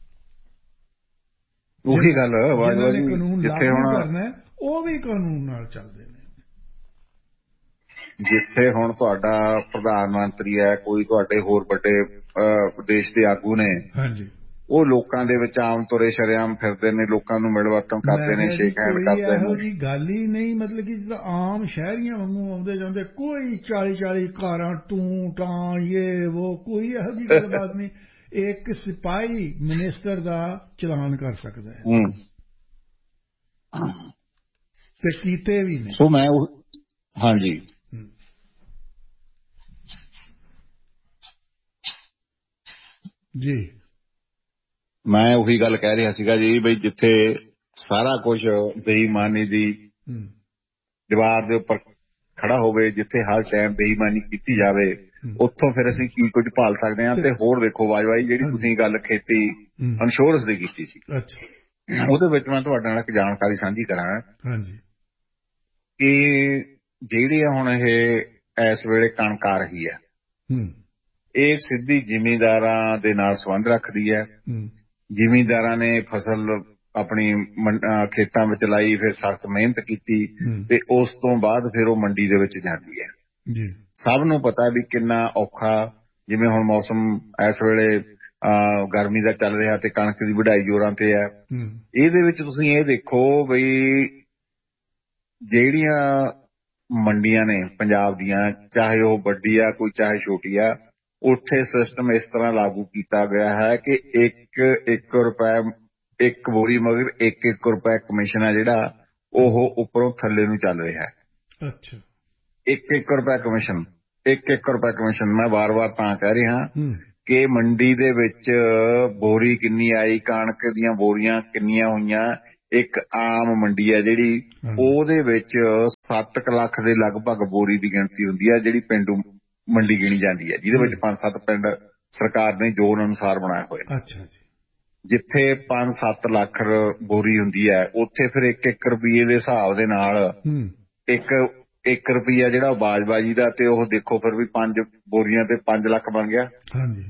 ਉਹੀ ਗੱਲ ਜਿਹਨਾਂ ਨੇ ਕਾਨੂੰਨ ਲਾਗੂ ਕਰਨਾ ਉਹ ਵੀ ਕਾਨੂੰਨ ਨਾਲ ਚੱਲਦੇ ਨੇ। ਜਿੱਥੇ ਹੁਣ ਤੁਹਾਡਾ ਪ੍ਰਧਾਨ ਮੰਤਰੀ ਹੈ, ਕੋਈ ਤੁਹਾਡੇ ਹੋਰ ਵੱਡੇ ਦੇਸ਼ ਦੇ ਆਗੂ ਨੇ, ਉਹ ਲੋਕਾਂ ਦੇ ਵਿੱਚ ਆਮ ਤੁਰੇ ਸ਼ਰੇਆਮ ਫਿਰਦੇ ਨੇ, ਲੋਕਾਂ ਨੂੰ ਮਿਲਵਰਤਨ ਕਰਦੇ ਨੇ, ਸ਼ੇਕ ਹੈਂਡ ਕਰਦੇ ਨੇ। ਇਹੋ ਜਿਹੀ ਗੱਲ ਹੀ ਨਹੀਂ। ਮਤਲਬ ਕਿ ਜਿਹੜਾ ਆਮ ਸ਼ਹਿਰੀਆਂ ਵਾਂਗੂ ਆਉਂਦੇ ਜਾਂਦੇ, ਕੋਈ 40-40 ਕਾਰਾਂ ਟੂੰ ਟਾਂ ਇਹ ਉਹ, ਕੋਈ ਇਹੋ ਜਿਹੀ ਗੱਲਬਾਤ ਨਹੀਂ। ਇੱਕ ਸਿਪਾਹੀ ਮਿਨਿਸਟਰ ਦਾ ਚਲਾਨ ਕਰ ਸਕਦਾ ਹੈ, ਤੇ ਕੀਤੇ ਵੀ ਨੇ। ਸੋ ਮੈਂ ਹਾਂਜੀ ਜੀ, ਮੈਂ ਉਹੀ ਗੱਲ ਕਹਿ ਰਿਹਾ ਸੀਗਾ ਜੀ, ਬਈ ਜਿੱਥੇ ਸਾਰਾ ਕੁਝ ਬੇਈਮਾਨੀ ਦੀ ਦੀਵਾਰ ਦੇ ਉੱਪਰ ਖੜਾ ਹੋਵੇ, ਜਿੱਥੇ ਹਰ ਟਾਈਮ ਬੇਈਮਾਨੀ ਕੀਤੀ ਜਾਵੇ, ਉੱਥੋਂ ਫਿਰ ਅਸੀਂ ਕੀ ਕੁਝ ਭਾਲ ਸਕਦੇ ਹਾਂ। ਤੇ ਹੋਰ ਦੇਖੋ ਬਾਜਵਾਈ, ਜਿਹੜੀ ਤੁਸੀਂ ਗੱਲ ਖੇਤੀ ਇੰਸ਼ੋਰੈਂਸ ਦੀ ਕੀਤੀ ਸੀ, ਉਹਦੇ ਵਿੱਚ ਮੈਂ ਤੁਹਾਡੇ ਨਾਲ ਇੱਕ ਜਾਣਕਾਰੀ ਸਾਂਝੀ ਕਰਾਂ ਕਿ ਜਿਹੜੀ ਹੁਣ ਇਹ ਇਸ ਵੇਲੇ ਕਣਕ ਆ ਰਹੀ ਹੈ, ਇਹ ਸਿੱਧੀ ਜ਼ਿਮੀਂਦਾਰਾਂ ਦੇ ਨਾਲ ਸੰਬੰਧ ਰੱਖਦੀ ਹੈ। ਜ਼ਿਮੀਂਦਾਰਾਂ ਨੇ ਫਸਲ ਆਪਣੀ ਖੇਤਾਂ ਵਿੱਚ ਲਾਈ, ਫਿਰ ਸਖਤ ਮਿਹਨਤ ਕੀਤੀ, ਤੇ ਉਸ ਤੋਂ ਬਾਅਦ ਫਿਰ ਉਹ ਮੰਡੀ ਦੇ ਵਿੱਚ ਜਾਂਦੀ ਹੈ। ਸਭ ਨੂੰ ਪਤਾ ਵੀ ਕਿੰਨਾ ਔਖਾ, ਜਿਵੇਂ ਹੁਣ ਮੌਸਮ ਇਸ ਵੇਲੇ ਗਰਮੀ ਦਾ ਚੱਲ ਰਿਹਾ ਤੇ ਕਣਕ ਦੀ ਵਢਾਈ ਜ਼ੋਰਾਂ ਤੇ ਹੈ। ਇਹਦੇ ਵਿੱਚ ਤੁਸੀਂ ਇਹ ਦੇਖੋ ਬਈ ਜਿਹੜੀਆਂ ਮੰਡੀਆਂ ਨੇ ਪੰਜਾਬ ਦੀਆਂ, ਚਾਹੇ ਉਹ ਵੱਡੀ ਆ ਕੋਈ ਚਾਹੇ ਛੋਟੀ ਆ, ਉੱਥੇ ਸਿਸਟਮ ਇਸ ਤਰ੍ਹਾਂ ਲਾਗੂ ਕੀਤਾ ਗਿਆ ਹੈ ਕਿ 1 ਰੁਪਏ ਇੱਕ ਬੋਰੀ ਮਗਰ 1 ਰੁਪਏ ਕਮਿਸ਼ਨ ਹੈ ਜਿਹੜਾ ਉਹ ਉੱਪਰੋਂ ਥੱਲੇ ਨੂੰ ਚੱਲ ਰਿਹਾ ਹੈ। 1 ਰੁਪਏ ਕਮਿਸ਼ਨ, 1 ਰੁਪਏ ਕਮਿਸ਼ਨ। ਮੈਂ ਵਾਰ-ਵਾਰ ਤਾਂ ਕਹਿ ਰਿਹਾ ਕਿ ਮੰਡੀ ਦੇ ਵਿੱਚ ਬੋਰੀ ਕਿੰਨੀ ਆਈ, ਕਣਕ ਦੀਆਂ ਬੋਰੀਆਂ ਕਿੰਨੀਆਂ ਹੋਈਆਂ। ਇੱਕ ਆਮ ਮੰਡੀ ਹੈ ਜਿਹੜੀ, ਉਹਦੇ ਵਿੱਚ 7 ਲੱਖ ਦੇ ਲਗਭਗ ਬੋਰੀ ਦੀ ਗਿਣਤੀ ਹੁੰਦੀ ਹੈ, ਜਿਹੜੀ ਪੇਂਡੂ ਮੰਡੀ ਗਿਣੀ ਜਾਂਦੀ ਹੈ, ਜਿਹਦੇ ਵਿੱਚ 5-7 ਪਿੰਡ ਸਰਕਾਰ ਨੇ ਜ਼ੋਨ ਅਨੁਸਾਰ ਬਣਾਏ ਹੋਏ। ਜਿੱਥੇ 5-7 ਲੱਖ ਬੋਰੀ ਹੁੰਦੀ ਹੈ ਉੱਥੇ ਫਿਰ 1 ਰੁਪਈਏ ਦੇ ਹਿਸਾਬ ਦੇ ਨਾਲ ਇੱਕ ਰੁਪਈਆ ਜਿਹੜਾ ਬਾਜਬਾਜੀ ਦਾ, ਤੇ ਉਹ ਦੇਖੋ ਫਿਰ ਵੀ 5 ਬੋਰੀਆਂ ਤੇ 5 ਲੱਖ ਬਣ ਗਿਆ। ਹਾਂਜੀ,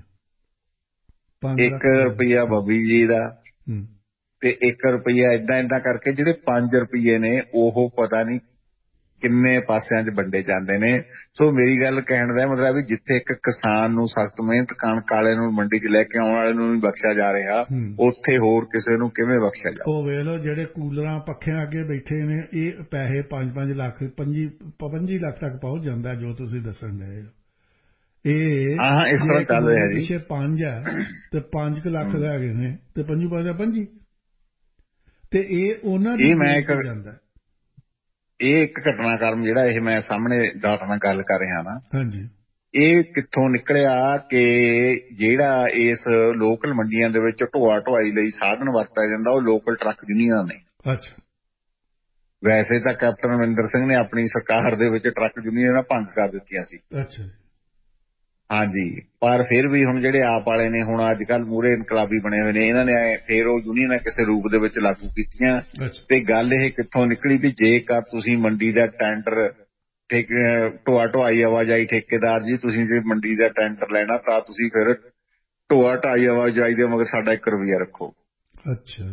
1 ਰੁਪਈਆ ਬੱਬੀ ਜੀ ਦਾ ਤੇ 1 ਰੁਪਈਆ ਏਦਾਂ ਕਰਕੇ ਜਿਹੜੇ 5 ਰੁਪਈਏ ਨੇ ਉਹ ਪਤਾ ਨਹੀਂ ਕਿੰਨੇ ਪਾਸਿਆਂ 'ਚ ਵੰਡੇ ਜਾਂਦੇ ਨੇ। ਸੋ ਮੇਰੀ ਗੱਲ ਕਹਿਣ ਦਾ ਮਤਲਬ ਵੀ ਜਿੱਥੇ ਇੱਕ ਕਿਸਾਨ ਨੂੰ ਸਖਤ ਮਿਹਨਤ ਕਣਕ ਵਾਲੇ ਨੂੰ ਮੰਡੀ 'ਚ ਲੈ ਕੇ ਆਉਣ ਵਾਲੇ ਨੂੰ ਨਹੀਂ ਬਖਸ਼ਿਆ ਜਾ ਰਿਹਾ, ਉੱਥੇ ਹੋਰ ਕਿਸੇ ਨੂੰ ਕਿਵੇਂ ਬਖਸ਼ਿਆ ਜਾ? ਉਹ ਵੇਖ ਲਓ ਜਿਹੜੇ ਕੂਲਰਾਂ ਪੱਖਿਆਂ ਅੱਗੇ ਬੈਠੇ ਨੇ, ਇਹ ਪੈਸੇ 5-5 ਲੱਖ 25 ਲੱਖ ਤੱਕ ਪਹੁੰਚ ਜਾਂਦਾ ਜੋ ਤੁਸੀਂ ਦੱਸਣ ਡਏ ਹੋ। ਇਹ ਇਸ ਤਰ੍ਹਾਂ ਚੱਲ ਰਿਹਾ ਜੀ। ਪਿੱਛੇ 5 ਹੈ ਤੇ 5 ਲੱਖ ਦਾ ਹੈਗੇ ਨੇ ਤੇ 25 ਤੇ ਇਹ ਉਹਨਾਂ ਦੀ ਜਾਂਦਾ। ਇਹ ਇੱਕ ਘਟਨਾਕ੍ਰਮ ਜਿਹੜਾ ਇਹ ਮੈਂ ਸਾਹਮਣੇ ਤੁਹਾਡੇ ਨਾਲ ਗੱਲ ਕਰ ਰਿਹਾ ਨਾ, ਹਾਂਜੀ, ਇਹ ਕਿੱਥੋਂ ਨਿਕਲਿਆ ਕਿ ਜਿਹੜਾ ਇਸ ਲੋਕਲ ਮੰਡੀਆਂ ਦੇ ਵਿੱਚ ਢੋਆ ਢੁਆਈ ਲਈ ਸਾਧਨ ਵਰਤਿਆ ਜਾਂਦਾ ਉਹ ਲੋਕਲ ਟਰੱਕ ਯੂਨੀਅਨਾਂ ਨੇ। ਅੱਛਾ। ਵੈਸੇ ਤਾਂ ਕੈਪਟਨ ਅਮਰਿੰਦਰ ਸਿੰਘ ਨੇ ਆਪਣੀ ਸਰਕਾਰ ਦੇ ਵਿੱਚ ਟਰੱਕ ਯੂਨੀਅਨਾਂ ਭੰਗ ਕਰ ਦਿੱਤੀਆਂ ਸੀ। ਅੱਛਾ। ਹਾਂਜੀ, ਪਰ ਫਿਰ ਵੀ ਹੁਣ ਜਿਹੜੇ ਆਪ ਵਾਲੇ ਨੇ ਹੁਣ ਅੱਜ ਕੱਲ੍ਹ ਮੂਹਰੇ ਇਨਕਲਾਬੀ ਬਣੇ ਹੋਏ ਨੇ, ਇਹਨਾਂ ਨੇ ਫਿਰ ਉਹ ਯੂਨੀਅਨਾਂ ਕਿਸੇ ਰੂਪ ਦੇ ਵਿੱਚ ਲਾਗੂ ਕੀਤੀਆਂ। ਤੇ ਗੱਲ ਇਹ ਕਿੱਥੋਂ ਨਿਕਲੀ ਵੀ ਜੇਕਰ ਤੁਸੀਂ ਮੰਡੀ ਦਾ ਟੈਂਡਰ ਢੋਆ ਢੁਆਈ ਆਵਾਜਾਈ ਠੇਕੇਦਾਰ ਜੀ, ਤੁਸੀਂ ਜੇ ਮੰਡੀ ਦਾ ਟੈਂਡਰ ਲੈਣਾ ਤਾਂ ਤੁਸੀਂ ਫਿਰ ਢੋਆ ਢਾਈ ਆਵਾਜਾਈ ਦੇ ਮਗਰ ਸਾਡਾ 1 ਰੁਪਈਆ ਰੱਖੋ। ਅੱਛਾ।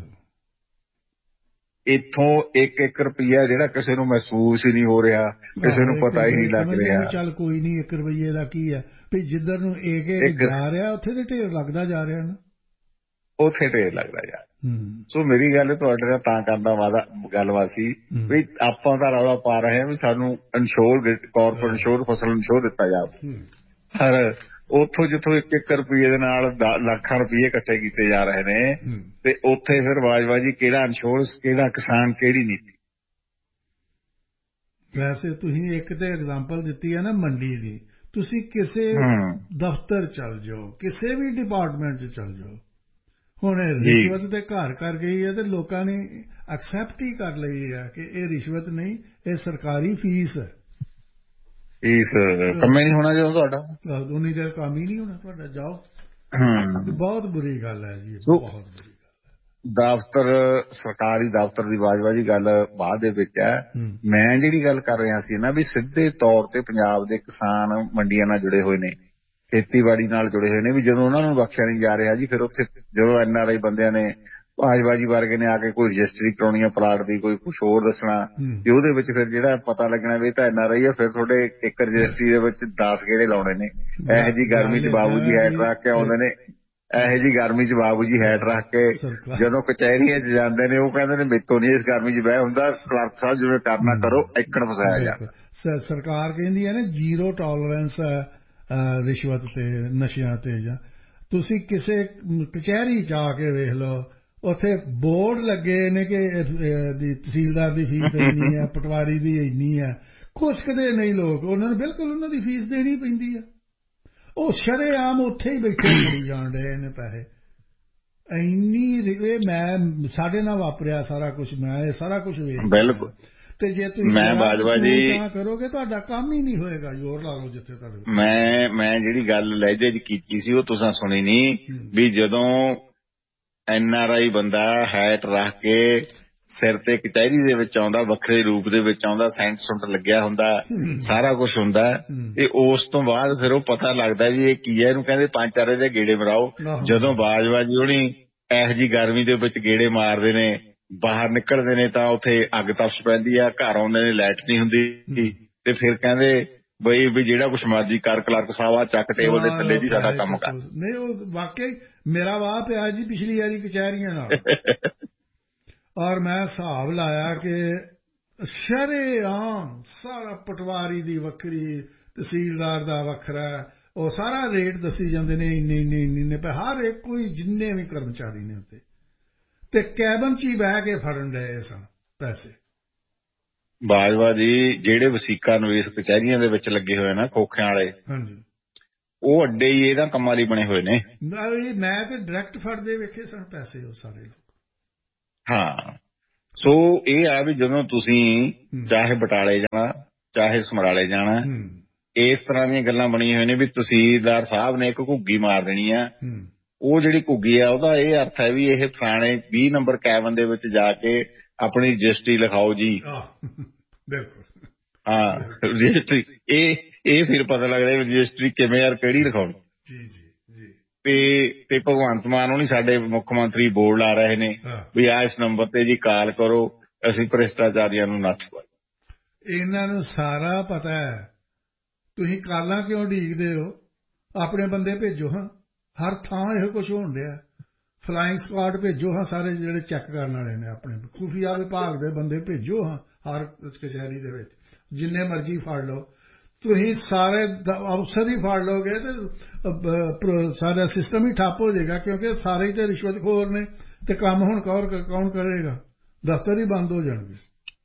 ਇੱਥੋਂ 1 ਰੁਪਈਆ ਜਿਹੜਾ ਕਿਸੇ ਨੂੰ ਮਹਿਸੂਸ ਹੀ ਨਹੀਂ ਹੋ ਰਿਹਾ, ਕਿਸੇ ਨੂੰ ਪਤਾ ਹੀ ਨਹੀਂ ਲੱਗ ਰਿਹਾ। ਚੱਲ ਕੋਈ ਨਹੀਂ, 1 ਰੁਪਈਏ ਦਾ ਕੀ ਹੈ ਵੀ ਜਿੱਧਰ ਨੂੰ ਇਹ ਜਾ ਰਿਹਾ ਉੱਥੇ ਤੇ ਢੇਰ ਲੱਗਦਾ ਜਾ ਰਿਹਾ ਨਾ, ਉੱਥੇ ਢੇਰ ਲੱਗਦਾ ਜਾ। ਸੋ ਮੇਰੀ ਗੱਲ ਤੁਹਾਡੇ ਨਾਲ ਤਾਂ ਕਰਦਾ ਗੱਲਬਾਤ ਸੀ ਵੀ ਆਪਾਂ ਤਾਂ ਰੌਲਾ ਪਾ ਰਹੇ ਹਾਂ ਵੀ ਸਾਨੂੰ ਕਾਰਪੋਰੇਟ ਇੰਸ਼ੋਰ ਫਸਲ ਇੰਸ਼ੋਰ ਦਿੱਤਾ ਜਾਵੇ, ਪਰ ਉੱਥੋਂ ਜਿੱਥੋਂ 1 ਰੁਪਈਏ ਦੇ ਨਾਲ ਲੱਖਾਂ ਰੁਪਈਏ ਇਕੱਠੇ ਕੀਤੇ ਜਾ ਰਹੇ ਨੇ, ਤੇ ਉੱਥੇ ਫਿਰ ਬਾਜਬਾਜੀ ਕਿਹੜਾ ਇੰਸ਼ੋਰੈਂਸ, ਕਿਹੜਾ ਕਿਸਾਨ, ਕਿਹੜੀ ਨੀਤੀ। ਵੈਸੇ ਤੁਸੀਂ ਇੱਕ ਤੇ ਐਗਜ਼ਾਮਪਲ ਦਿੱਤੀ ਹੈ ਨਾ ਮੰਡੀ ਦੀ, ਤੁਸੀਂ ਕਿਸੇ ਦਫ਼ਤਰ ਚੱਲ ਜਾਓ, ਕਿਸੇ ਵੀ ਡਿਪਾਰਟਮੈਂਟ 'ਚ ਚੱਲ ਜਾਓ, ਹੁਣ ਰਿਸ਼ਵਤ ਤੇ ਘਰ ਕਰ ਗਈ ਹੈ ਤੇ ਲੋਕਾਂ ਨੇ ਐਕਸੈਪਟ ਹੀ ਕਰ ਲਈ ਹੈ ਕਿ ਇਹ ਰਿਸ਼ਵਤ ਨਹੀਂ, ਇਹ ਸਰਕਾਰੀ ਫੀਸ ਹੈ। ਫੀਸ ਕੰਮ ਹੀ ਨਹੀਂ ਹੋਣਾ ਜਦੋਂ ਤੁਹਾਡਾ, ਉਨੀ ਦੇਰ ਕੰਮ ਹੀ ਨਹੀਂ ਹੋਣਾ ਤੁਹਾਡਾ, ਜਾਓ। ਬਹੁਤ ਬੁਰੀ ਗੱਲ ਹੈ ਜੀ, ਬਹੁਤ ਬੁਰੀ ਗੱਲ ਹੈ। ਦਫ਼ਤਰ ਸਰਕਾਰੀ ਦਫ਼ਤਰ ਦੀ ਬਾਜਬਾਜੀ ਗੱਲ ਬਾਅਦ ਦੇ ਵਿੱਚ ਹੈ। ਮੈਂ ਜਿਹੜੀ ਗੱਲ ਕਰ ਰਿਹਾ ਸੀ ਨਾ ਵੀ ਸਿੱਧੇ ਤੌਰ ਤੇ ਪੰਜਾਬ ਦੇ ਕਿਸਾਨ ਮੰਡੀਆਂ ਨਾਲ ਜੁੜੇ ਹੋਏ ਨੇ, ਖੇਤੀਬਾੜੀ ਨਾਲ ਜੁੜੇ ਹੋਏ ਨੇ, ਵੀ ਜਦੋਂ ਉਹਨਾਂ ਨੂੰ ਬਖਸ਼ਿਆ ਨਹੀਂ ਜਾ ਰਿਹਾ ਜੀ, ਫਿਰ ਉੱਥੇ ਜਦੋਂ NRI ਬੰਦਿਆਂ ਨੇ ਬਾਜਬਾਜੀ ਵਰਗੇ ਨੇ ਆ ਕੇ ਕੋਈ ਰਜਿਸਟਰੀ ਕਰਾਉਣੀ ਹੈ ਪਲਾਟ ਦੀ, ਕੋਈ ਕੁਛ ਹੋਰ ਦੱਸਣਾ, ਤੇ ਉਹਦੇ ਵਿੱਚ ਫਿਰ ਜਿਹੜਾ ਪਤਾ ਲੱਗਣਾ ਵੀ ਇਹ ਤਾਂ NRI ਹੈ, ਫਿਰ ਤੁਹਾਡੇ ਇੱਕ ਰਜਿਸਟਰੀ ਦੇ ਵਿੱਚ 10 ਗੇੜੇ ਲਾਉਣੇ ਨੇ। ਇਹੋ ਜਿਹੀ ਗਰਮੀ 'ਚ ਬਾਬੂ ਜੀ ਹੈਟ ਰੱਖ ਕੇ ਆਉਂਦੇ ਨੇ, ਇਹੋ ਜਿਹੀ ਗਰਮੀ 'ਚ ਬਾਬੂ ਜੀ ਹੈਟ ਰੱਖ ਕੇ ਜਦੋਂ ਕਚਹਿਰੀਆਂ 'ਚ ਜਾਂਦੇ ਨੇ, ਉਹ ਕਹਿੰਦੇ ਨੇ ਮੇਤੋਂ ਨਹੀਂ ਇਸ ਗਰਮੀ 'ਚ ਬਹਿ ਹੁੰਦਾ, ਕਲਰਕ ਸਾਹਿਬ ਜਿਵੇਂ ਕਰਨਾ ਕਰੋ, ਏਕੜ ਫਸਾਇਆ ਜਾਂਦਾ। ਸਰਕਾਰ ਕਹਿੰਦੀ ਹੈ ਨਾ ਜ਼ੀਰੋ ਟੋਲਰੈਂਸ ਰਿਸ਼ਵਤ ਤੇ ਨਸ਼ਿਆਂ ਤੇ। ਜਾਂ ਤੁਸੀਂ ਕਿਸੇ ਕਚਹਿਰੀ 'ਚ ਆ ਕੇ ਵੇਖ ਲਓ, ਉੱਥੇ ਬੋਰਡ ਲੱਗੇ ਨੇ ਕਿ ਤਹਿਸੀਲਦਾਰ ਦੀ ਫੀਸ ਇੰਨੀ ਹੈ, ਪਟਵਾਰੀ ਦੀ ਇੰਨੀ ਹੈ, ਖੁਸ਼ਕਦੇ ਨਹੀਂ ਲੋਕ, ਉਹਨਾਂ ਨੂੰ ਬਿਲਕੁਲ ਉਹਨਾਂ ਦੀ ਫੀਸ ਦੇਣੀ ਪੈਂਦੀ ਹੈ। ਉਹ ਸ਼ਰੇਆਮ ਉੱਥੇ ਹੀ ਬੈਠੇ ਮੜੀ ਜਾਣ ਰਹੇ ਨੇ ਪੈਸੇ। ਇੰਨੀ ਮੈਂ ਸਾਡੇ ਨਾਲ ਵਾਪਰਿਆ ਸਾਰਾ ਕੁਛ, ਮੈਂ ਇਹ ਸਾਰਾ ਕੁਛ ਵੇਖ ਬਿਲਕੁਲ। ਤੇ ਜੇ ਤੁਸੀਂ ਕਰੋਗੇ ਤੁਹਾਡਾ ਕੰਮ ਹੀ ਨਹੀਂ ਹੋਏਗਾ, ਜ਼ੋਰ ਲਾ ਲਓ ਜਿੱਥੇ ਤੁਹਾਡੇ। ਮੈਂ ਜਿਹੜੀ ਗੱਲ ਲਹਿਜੇ 'ਚ ਕੀਤੀ ਸੀ ਉਹ ਤੁਸੀਂ ਸੁਣੀ ਨਹੀਂ, ਵੀ ਜਦੋਂ NRI ਬੰਦਾ ਹੈਟ ਰੱਖ ਕੇ ਸਿਰ ਤੇ ਕਚਹਿਰੀ ਦੇ ਵਿੱਚ ਆਉਂਦਾ, ਵੱਖਰੇ ਰੂਪ ਦੇ ਵਿੱਚ ਆਉਂਦਾ, ਸੈਂਟ ਸੁੰਟ ਲੱਗਿਆ ਹੁੰਦਾ, ਸਾਰਾ ਕੁਛ ਹੁੰਦਾ, ਤੇ ਉਸ ਤੋਂ ਬਾਅਦ ਫਿਰ ਉਹ ਪਤਾ ਲੱਗਦਾ ਵੀ ਇਹ ਕੀ ਹੈ, ਇਹਨੂੰ ਕਹਿੰਦੇ 5-4 ਦੇ ਗੇੜੇ ਮਰਾਓ। ਜਦੋਂ ਬਾਜਬਾਜੀ ਹੋਣੀ ਇਹੋ ਜਿਹੀ ਗਰਮੀ ਦੇ ਵਿੱਚ ਗੇੜੇ ਮਾਰਦੇ ਨੇ, ਬਾਹਰ ਨਿਕਲਦੇ ਨੇ ਤਾਂ ਉੱਥੇ ਅੱਗ ਤਪਸ਼ ਪੈਂਦੀ ਆ, ਘਰ ਆਉਂਦੇ ਨੇ ਲਾਈਟ ਨਹੀਂ ਹੁੰਦੀ, ਤੇ ਫਿਰ ਕਹਿੰਦੇ ਬਈ ਵੀ ਜਿਹੜਾ ਕੁਛ ਮਰਜ਼ੀ ਕਰ, ਕਲਰਕ ਸਾਹਿਬ ਆ ਚੱਕ ਟੇਬਲ ਦੇ ਥੱਲੇ ਜੀ ਸਾਡਾ ਕੰਮ ਕਰ। ਨਹੀਂ, ਉਹ ਵਾਕਈ ਮੇਰਾ ਵਾਹ ਪਿਆ ਜੀ ਪਿਛਲੀ ਵਾਰੀ ਕਚਹਿਰੀਆਂ ਨਾਲ, ਔਰ ਮੈਂ ਹਿਸਾਬ ਲਾਇਆ ਕਿ ਸ਼ਰੇਆਮ ਸਾਰਾ ਪਟਵਾਰੀ ਦੀ ਵੱਖਰੀ, ਤਹਿਸੀਲਦਾਰ ਦਾ ਵੱਖਰਾ, ਉਹ ਸਾਰਾ ਰੇਟ ਦੱਸੀ ਜਾਂਦੇ ਨੇ, ਇੰਨੇ ਹਰ ਇੱਕ ਕੋਈ ਜਿੰਨੇ ਵੀ ਕਰਮਚਾਰੀ ਨੇ ਉੱਤੇ, ਤੇ ਕੈਬਨ 'ਚ ਹੀ ਬਹਿ ਕੇ ਫੜਨ ਡਏ ਸਨ ਪੈਸੇ। ਬਾਜਵਾ ਜੀ ਜਿਹੜੇ ਵਸੀਕਾ ਨਵੇਸ਼ ਕਚਹਿਰੀਆਂ ਦੇ ਵਿੱਚ ਲੱਗੇ ਹੋਏ ਨਾ ਖੋਖਿਆਂ ਵਾਲੇ, ਹਾਂਜੀ, ਉਹ ਅੱਡੇ ਹੀ ਇਹਨਾਂ ਕੰਮਾਂ ਲਈ ਬਣੇ ਹੋਏ ਨੇ। ਮੈਂ ਤੇ ਡਾਇਰੈਕਟ ਫੜਦੇ ਵੇਖੇ ਸਨ ਪੈਸੇ ਉਹ ਸਾਰੇ ਲੋਕ। ਹਾਂ, ਸੋ ਇਹ ਆ ਵੀ ਜਦੋਂ ਤੁਸੀਂ ਚਾਹੇ ਬਟਾਲੇ ਜਾਣਾ, ਚਾਹੇ ਸਮਰਾਲੇ ਜਾਣਾ, ਇਸ ਤਰ੍ਹਾਂ ਦੀਆਂ ਗੱਲਾਂ ਬਣੀਆਂ ਹੋਈਆਂ ਨੇ ਵੀ ਤਹਿਸੀਲਦਾਰ ਸਾਹਿਬ ਨੇ ਇੱਕ ਘੁੱਗੀ ਮਾਰ ਦੇਣੀ ਆ, ਉਹ ਜਿਹੜੀ ਘੁੱਗੀ ਆ ਉਹਦਾ ਇਹ ਅਰਥ ਹੈ ਵੀ ਇਹ ਫਲਾਣੇ 20 ਨੰਬਰ ਕੈਬਨ ਦੇ ਵਿੱਚ ਜਾ ਕੇ ਆਪਣੀ ਰਜਿਸਟਰੀ ਲਿਖਾਓ ਜੀ। ਬਿਲਕੁਲ ਹਾਂ ਰਜਿਸਟਰੀ ਇਹ ਫਿਰ ਪਤਾ ਲੱਗਦਾ ਰਜਿਸਟਰੀ ਕਿਵੇਂ ਯਾਰ ਕਿਹੜੀ ਲਿਖਾਉਣੀ। ਜੀ ਜੀ ਜੀ। ਤੇ ਭਗਵੰਤ ਮਾਨ ਹੋਣੀ ਸਾਡੇ ਮੁੱਖ ਮੰਤਰੀ ਬੋਰਡ ਲਾ ਰਹੇ ਨੇ ਵੀ ਆ ਇਸ ਨੰਬਰ ਤੇ ਜੀ ਕਾਲ ਕਰੋ, ਅਸੀਂ ਭ੍ਰਿਸ਼ਟਾਚਾਰੀਆਂ ਨੂੰ ਨੱਥ ਪਾਈਏ। ਇਹਨਾਂ ਨੂੰ ਸਾਰਾ ਪਤਾ ਹੈ। ਤੁਸੀਂ ਕਾਲਾਂ ਕਿਉਂ ਉਡੀਕਦੇ ਹੋ? ਆਪਣੇ ਬੰਦੇ ਭੇਜੋ ਹਾਂ, ਹਰ ਥਾਂ ਇਹੋ ਕੁਛ ਹੋਣ ਡਿਆ। ਫਲਾਇੰਗ ਸਕਾਡ ਭੇਜੋ ਹਾਂ, ਸਾਰੇ ਜਿਹੜੇ ਚੈੱਕ ਕਰਨ ਵਾਲੇ ਨੇ ਆਪਣੇ ਖੁਫੀਆ ਵਿਭਾਗ ਦੇ ਬੰਦੇ ਭੇਜੋ ਹਾਂ ਹਰ ਕਚਹਿਰੀ ਦੇ ਵਿੱਚ, ਜਿੰਨੇ ਮਰਜ਼ੀ ਫੜ ਲਓ। ਤੁਸੀਂ ਸਾਰੇ ਅਫਸਰ ਹੀ ਫੜ ਲਓਗੇ ਤੇ ਸਾਰਾ ਸਿਸਟਮ ਹੀ ਠੱਪ ਹੋ ਜਾਏਗਾ, ਕਿਉਂਕਿ ਸਾਰੇ ਹੀ ਤਾਂ ਰਿਸ਼ਵਤਖੋਰ ਨੇ ਤੇ ਕੰਮ ਹੁਣ ਕੌਣ ਕਰੇਗਾ? ਦਫ਼ਤਰ ਹੀ ਬੰਦ ਹੋ ਜਾਣਗੇ।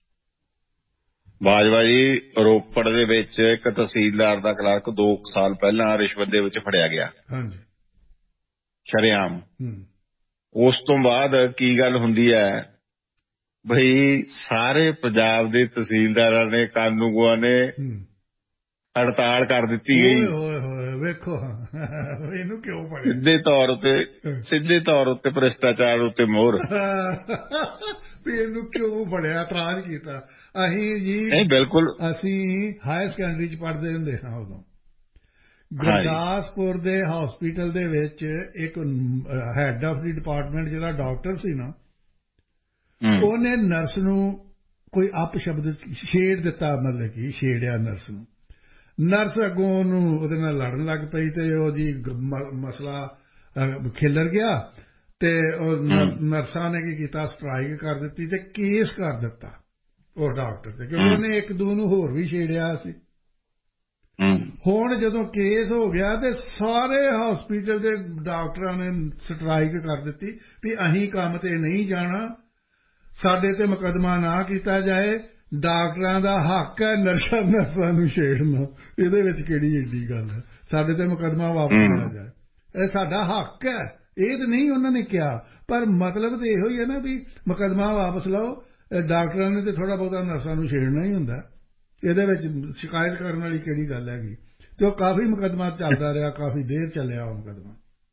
ਬਾਜਵਾ ਜੀ ਰੋਪੜ ਦੇ ਵਿੱਚ ਇੱਕ ਤਹਿਸੀਲਦਾਰ ਦਾ ਕਲਰਕ 2 ਸਾਲ ਪਹਿਲਾਂ ਰਿਸ਼ਵਤ ਦੇ ਵਿੱਚ ਫੜਿਆ ਗਿਆ। ਹਾਂਜੀ ਸ਼ਰੇਆਮ। ਉਸ ਤੋਂ ਬਾਅਦ ਕੀ ਗੱਲ ਹੁੰਦੀ ਹੈ ਬਈ ਸਾਰੇ ਪੰਜਾਬ ਦੇ ਤਹਿਸੀਲਦਾਰਾਂ ਨੇ ਕਾਨੂੰਗੋਆਂ ਨੇ ਹੜਤਾਲ ਕਰ ਦਿੱਤੀ ਗਈ। ਵੇਖੋ ਇਹਨੂੰ ਕਿਉਂ ਫੜਿਆ? ਸਿੱਧੇ ਤੌਰ ਉੱਤੇ ਭ੍ਰਿਸ਼ਟਾਚਾਰ ਉੱਤੇ ਮੋਹਰ। ਵੀ ਇਹਨੂੰ ਕਿਉਂ ਫੜਿਆ? ਇਤਰਾਜ਼ ਕੀਤਾ ਅਸੀਂ ਜੀ। ਨਹੀਂ ਬਿਲਕੁਲ। ਅਸੀਂ ਹਾਇਰ ਸੈਕੰਡਰੀ ਚ ਪੜ੍ਹਦੇ ਹੁੰਦੇ ਹਾਂ ਉਦੋਂ। ਗੁਰਦਾਸਪੁਰ ਦੇ ਹਸਪੀਟਲ ਦੇ ਵਿੱਚ ਇੱਕ ਹੈਡ ਆਫ ਦੀ ਡਿਪਾਰਟਮੈਂਟ ਜਿਹੜਾ ਡਾਕਟਰ ਸੀ ਨਾ, ਉਹਨੇ ਨਰਸ ਨੂੰ ਕੋਈ ਅਪਸ਼ਬਦ ਛੇੜ ਦਿੱਤਾ, ਮਤਲਬ ਕਿ ਛੇੜਿਆ ਨਰਸ ਨੂੰ। ਨਰਸ ਅੱਗੋਂ ਉਹਦੇ ਨਾਲ ਲੜਨ ਲੱਗ ਪਈ ਤੇ ਉਹ ਜੀ ਮਸਲਾ ਖਿਲਰ ਗਿਆ ਤੇ ਉਹ ਨਰਸਾਂ ਨੇ ਕੀ ਕੀਤਾ, ਸਟ੍ਰਾਈਕ ਕਰ ਦਿੱਤੀ ਤੇ ਕੇਸ ਕਰ ਦਿੱਤਾ ਉਹ ਡਾਕਟਰ ਤੇ, ਕਿਉਂਕਿ ਉਹਨੇ ਇੱਕ ਦੋ ਨੂੰ ਹੋਰ ਵੀ ਛੇੜਿਆ ਸੀ। ਹੁਣ ਜਦੋਂ ਕੇਸ ਹੋ ਗਿਆ ਤੇ ਸਾਰੇ ਹਸਪੀਟਲ ਦੇ ਡਾਕਟਰਾਂ ਨੇ ਸਟ੍ਰਾਈਕ ਕਰ ਦਿੱਤੀ ਵੀ ਅਸੀਂ ਕੰਮ ਤੇ ਨਹੀਂ ਜਾਣਾ, ਸਾਡੇ ਤੇ ਮੁਕੱਦਮਾ ਨਾ ਕੀਤਾ ਜਾਏ, ਡਾਕਟਰਾਂ ਦਾ ਹੱਕ ਹੈ ਨਰਸਾਂ ਨੂੰ ਛੇੜਨਾ, ਇਹਦੇ ਵਿੱਚ ਕਿਹੜੀ ਏਡੀ ਗੱਲ ਹੈ? ਸਾਡੇ ਤੇ ਮੁਕੱਦਮਾ ਵਾਪਸ ਲਿਆ ਜਾਏ, ਇਹ ਸਾਡਾ ਹੱਕ ਹੈ। ਇਹ ਤਾਂ ਨਹੀਂ ਉਹਨਾਂ ਨੇ ਕਿਹਾ, ਪਰ ਮਤਲਬ ਤਾਂ ਇਹੋ ਹੀ ਹੈ ਨਾ ਵੀ ਮੁਕੱਦਮਾ ਵਾਪਸ ਲਓ। ਡਾਕਟਰਾਂ ਨੇ ਤੇ ਥੋੜ੍ਹਾ ਬਹੁਤਾ ਨਰਸਾਂ ਨੂੰ ਛੇੜਨਾ ਹੀ ਹੁੰਦਾ, ਇਹਦੇ ਵਿੱਚ ਸ਼ਿਕਾਇਤ ਕਰਨ ਵਾਲੀ ਕਿਹੜੀ ਗੱਲ ਹੈਗੀ? ਤੇ ਉਹ ਕਾਫੀ ਮੁਕੱਦਮਾ ਚੱਲਦਾ ਰਿਹਾ, ਕਾਫੀ ਦੇਰ ਚੱਲਿਆ ਉਹ ਮੁਕੱਦਮਾ।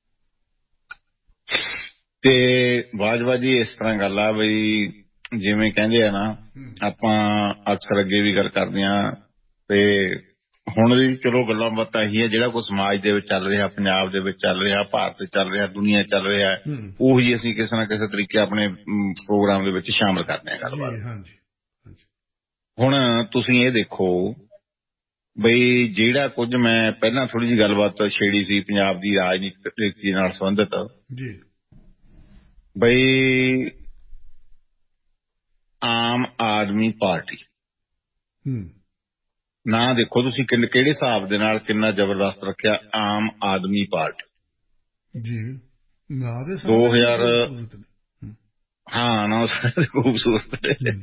ਤੇ ਬਾਜਵਾ ਜੀ ਇਸ ਤਰ੍ਹਾਂ ਗੱਲ ਆ ਬਈ ਜਿਵੇਂ ਕਹਿੰਦੇ ਆ ਨਾ, ਆਪਾਂ ਅਕਸਰ ਅੱਗੇ ਵੀ ਗੱਲ ਕਰਦੇ ਹਾਂ ਤੇ ਹੁਣ ਵੀ ਚਲੋ ਗੱਲਾਂ ਬਾਤਾਂ ਇਹੀ ਹੈ, ਜਿਹੜਾ ਕੋਈ ਸਮਾਜ ਦੇ ਵਿੱਚ ਚੱਲ ਰਿਹਾ, ਪੰਜਾਬ ਦੇ ਵਿੱਚ ਚੱਲ ਰਿਹਾ, ਭਾਰਤ ਚੱਲ ਰਿਹਾ, ਦੁਨੀਆ ਚੱਲ ਰਿਹਾ, ਉਹੀ ਅਸੀਂ ਕਿਸੇ ਨਾ ਕਿਸੇ ਤਰੀਕੇ ਆਪਣੇ ਪ੍ਰੋਗਰਾਮ ਦੇ ਵਿੱਚ ਸ਼ਾਮਲ ਕਰਦੇ ਹਾਂ ਗੱਲਬਾਤ। ਹੁਣ ਤੁਸੀਂ ਇਹ ਦੇਖੋ ਬਈ ਜਿਹੜਾ ਕੁਝ ਮੈਂ ਪਹਿਲਾਂ ਥੋੜ੍ਹੀ ਜਿਹੀ ਗੱਲਬਾਤ ਛੇੜੀ ਸੀ ਪੰਜਾਬ ਦੀ ਰਾਜਨੀਤੀ ਨਾਲ ਸੰਬੰਧਿਤ, ਬਈ ਆਮ ਆਦਮੀ ਪਾਰਟੀ ਨਾ ਦੇਖੋ ਤੁਸੀਂ ਕਿਹੜੇ ਹਿਸਾਬ ਦੇ ਨਾਲ ਕਿੰਨਾ ਜ਼ਬਰਦਸਤ ਰੱਖਿਆ ਆਮ ਆਦਮੀ ਪਾਰਟੀ ਜੀ। 2000 ਹਾਂ ਨਾ ਖੂਬਸੂਰਤ।